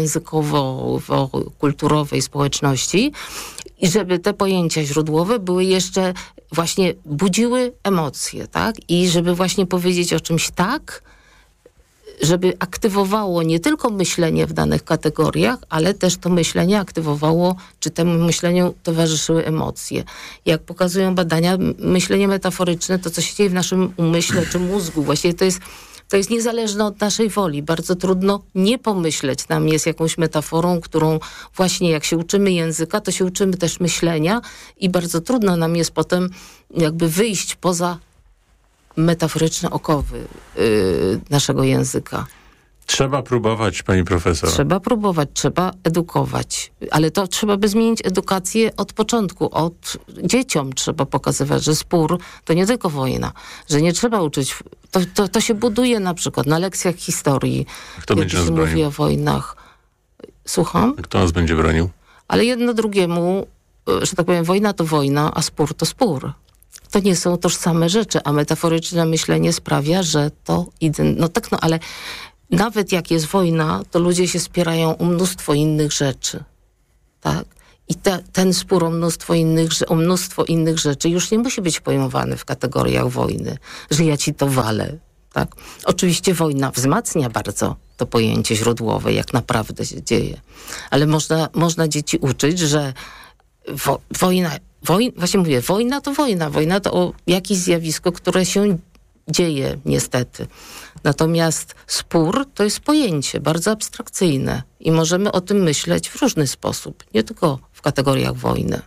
językowo-kulturowej społeczności i żeby te pojęcia źródłowe były jeszcze właśnie budziły emocje, tak? I żeby właśnie powiedzieć o czymś tak, żeby aktywowało nie tylko myślenie w danych kategoriach, ale też to myślenie aktywowało, czy temu myśleniu towarzyszyły emocje. Jak pokazują badania, myślenie metaforyczne, to co się dzieje w naszym umyśle czy mózgu, właściwie to jest niezależne od naszej woli. Bardzo trudno nie pomyśleć nam jest jakąś metaforą, którą właśnie jak się uczymy języka, to się uczymy też myślenia i bardzo trudno nam jest potem jakby wyjść poza metaforyczne okowy naszego języka. Trzeba próbować, pani profesor. Trzeba próbować, trzeba edukować. Ale to trzeba by zmienić edukację od początku. Dzieciom trzeba pokazywać, że spór to nie tylko wojna. Że nie trzeba uczyć... To się buduje na przykład na lekcjach historii. Kto będzie nas bronił? Mówi o wojnach. Słucham? Kto nas będzie bronił? Ale jedno drugiemu, że tak powiem, wojna to wojna, a spór to spór. To nie są tożsame rzeczy, a metaforyczne myślenie sprawia, że to... ale nawet jak jest wojna, to ludzie się spierają o mnóstwo innych rzeczy. Tak? I ten spór o mnóstwo innych rzeczy już nie musi być pojmowany w kategoriach wojny, że ja ci to walę. Tak? Oczywiście wojna wzmacnia bardzo to pojęcie źródłowe, jak naprawdę się dzieje. Ale można dzieci uczyć, że wojna to wojna. Wojna to jakieś zjawisko, które się dzieje niestety. Natomiast spór to jest pojęcie bardzo abstrakcyjne i możemy o tym myśleć w różny sposób, nie tylko w kategoriach wojny.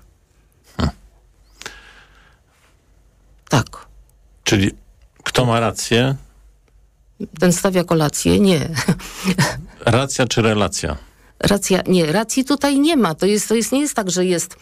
Tak. Czyli kto ma rację? Ten stawia kolację? Nie. Racja czy relacja? Racji tutaj nie ma. To nie jest tak, że jest...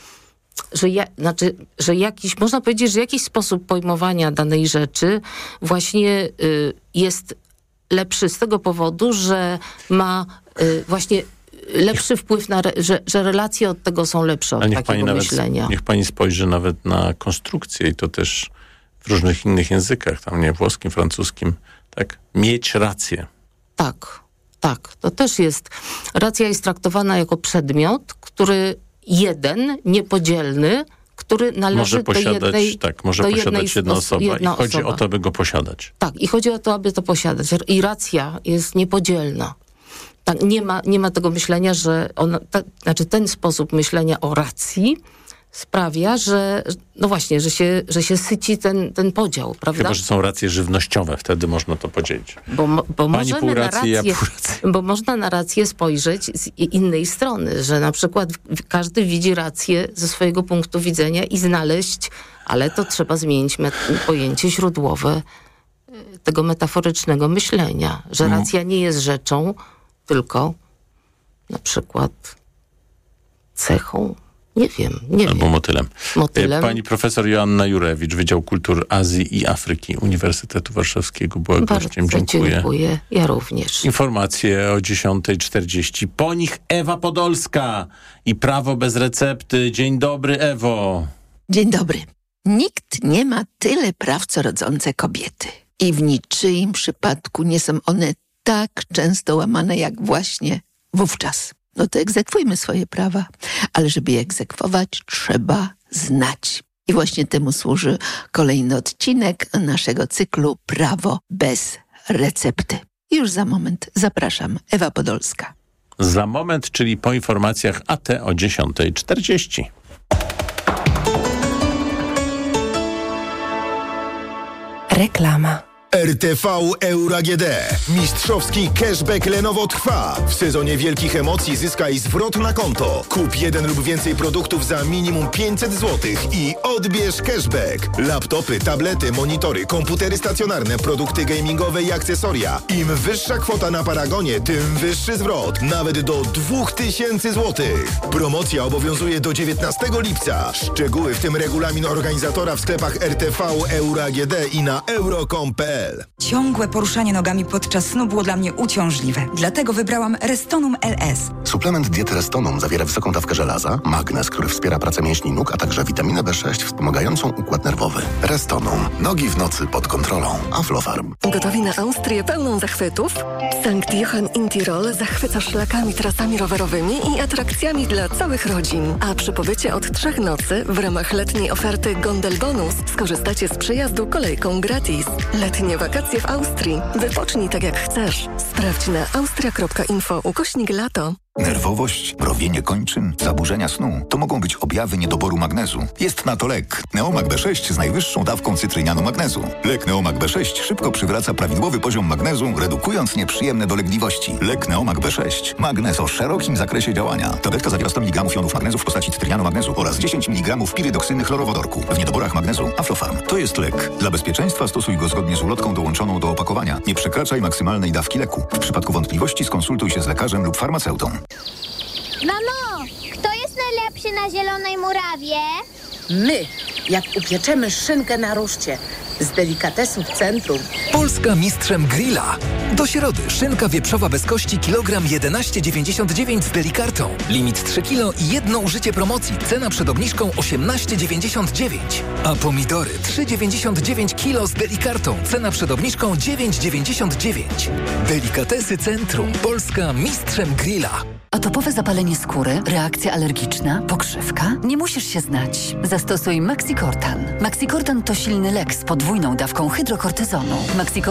można powiedzieć, że jakiś sposób pojmowania danej rzeczy właśnie jest lepszy z tego powodu, że ma właśnie lepszy wpływ że relacje od tego są lepsze od takiego myślenia. Niech pani spojrzy nawet na konstrukcję i to też w różnych innych językach, tam nie, włoskim, francuskim, tak? Mieć rację. Tak. To też jest... Racja jest traktowana jako przedmiot, który niepodzielny, który należy do jednej... może posiadać jedna osoba i chodzi o to, by go posiadać. Tak, i chodzi o to, aby to posiadać. I racja jest niepodzielna. Tak, nie ma tego myślenia, że ten sposób myślenia o racji sprawia, że że się syci ten podział, prawda? Chyba, że są racje żywnościowe, wtedy można to podzielić. Bo można na rację spojrzeć z innej strony, że na przykład każdy widzi rację ze swojego punktu widzenia i znaleźć, ale to trzeba zmienić pojęcie źródłowe tego metaforycznego myślenia, że racja nie jest rzeczą, tylko na przykład cechą. Nie wiem. Albo motylem. Pani profesor Joanna Jurewicz, Wydział Kultur Azji i Afryki Uniwersytetu Warszawskiego była gościem. Dziękuję. Ja również. Informacje o 10:40. Po nich Ewa Podolska i Prawo bez recepty. Dzień dobry, Ewo. Dzień dobry. Nikt nie ma tyle praw, co rodzące kobiety. I w niczyim przypadku nie są one tak często łamane, jak właśnie wówczas. No to egzekwujmy swoje prawa, ale żeby je egzekwować, trzeba znać. I właśnie temu służy kolejny odcinek naszego cyklu Prawo bez recepty. Już za moment zapraszam, Ewa Podolska. Za moment, czyli po informacjach AT o 10:40. Reklama. RTV Euro AGD. Mistrzowski cashback Lenovo trwa. W sezonie wielkich emocji zyskaj zwrot na konto. Kup jeden lub więcej produktów za minimum 500 zł i odbierz cashback. Laptopy, tablety, monitory, komputery stacjonarne, produkty gamingowe i akcesoria. Im wyższa kwota na paragonie, tym wyższy zwrot. Nawet do 2000 zł. Promocja obowiązuje do 19 lipca. Szczegóły, w tym regulamin organizatora w sklepach RTV Euro AGD i na euro.com.pl. Ciągłe poruszanie nogami podczas snu było dla mnie uciążliwe. Dlatego wybrałam Restonum LS. Suplement diety Restonum zawiera wysoką dawkę żelaza, magnez, który wspiera pracę mięśni nóg, a także witaminę B6 wspomagającą układ nerwowy. Restonum. Nogi w nocy pod kontrolą. Aflofarm. Gotowi na Austrię pełną zachwytów? Sankt Johann in Tirol zachwyca szlakami, trasami rowerowymi i atrakcjami dla całych rodzin. A przy pobycie od 3 nocy w ramach letniej oferty Gondel Bonus skorzystacie z przejazdu kolejką gratis. Letnia letnie wakacje w Austrii. Wypocznij tak jak chcesz. Sprawdź na austria.info/lato. Nerwowość, mrowienie kończyn, zaburzenia snu to mogą być objawy niedoboru magnezu. Jest na to lek. Neomag B6 z najwyższą dawką cytrynianu magnezu. Lek Neomag B6 szybko przywraca prawidłowy poziom magnezu, redukując nieprzyjemne dolegliwości. Lek Neomag B6. Magnez o szerokim zakresie działania. Tabletka zawiera 100 mg jonów magnezu w postaci cytrynianu magnezu oraz 10 mg pirydoksyny chlorowodorku. W niedoborach magnezu Aflofarm. To jest lek. Dla bezpieczeństwa stosuj go zgodnie z ulotką dołączoną do opakowania. Nie przekraczaj maksymalnej dawki leku. W przypadku wątpliwości skonsultuj się z lekarzem lub farmaceutą. Mamo, kto jest najlepszy na Zielonej Murawie? My, jak upieczemy szynkę na ruszcie z delikatesów Centrum. Polska mistrzem grilla. Do środy szynka wieprzowa bez kości kilogram 11,99 z delikartą. Limit 3 kg i jedno użycie promocji. Cena przed obniżką 18,99. A pomidory 3,99 kg z delikartą. Cena przed obniżką 9,99. Delikatesy Centrum. Polska mistrzem grilla. Atopowe zapalenie skóry, reakcja alergiczna, pokrzywka? Nie musisz się znać. Zastosuj Maxicortan. Maxicortan to silny lek z podwójną dawką hydrokortyzonu.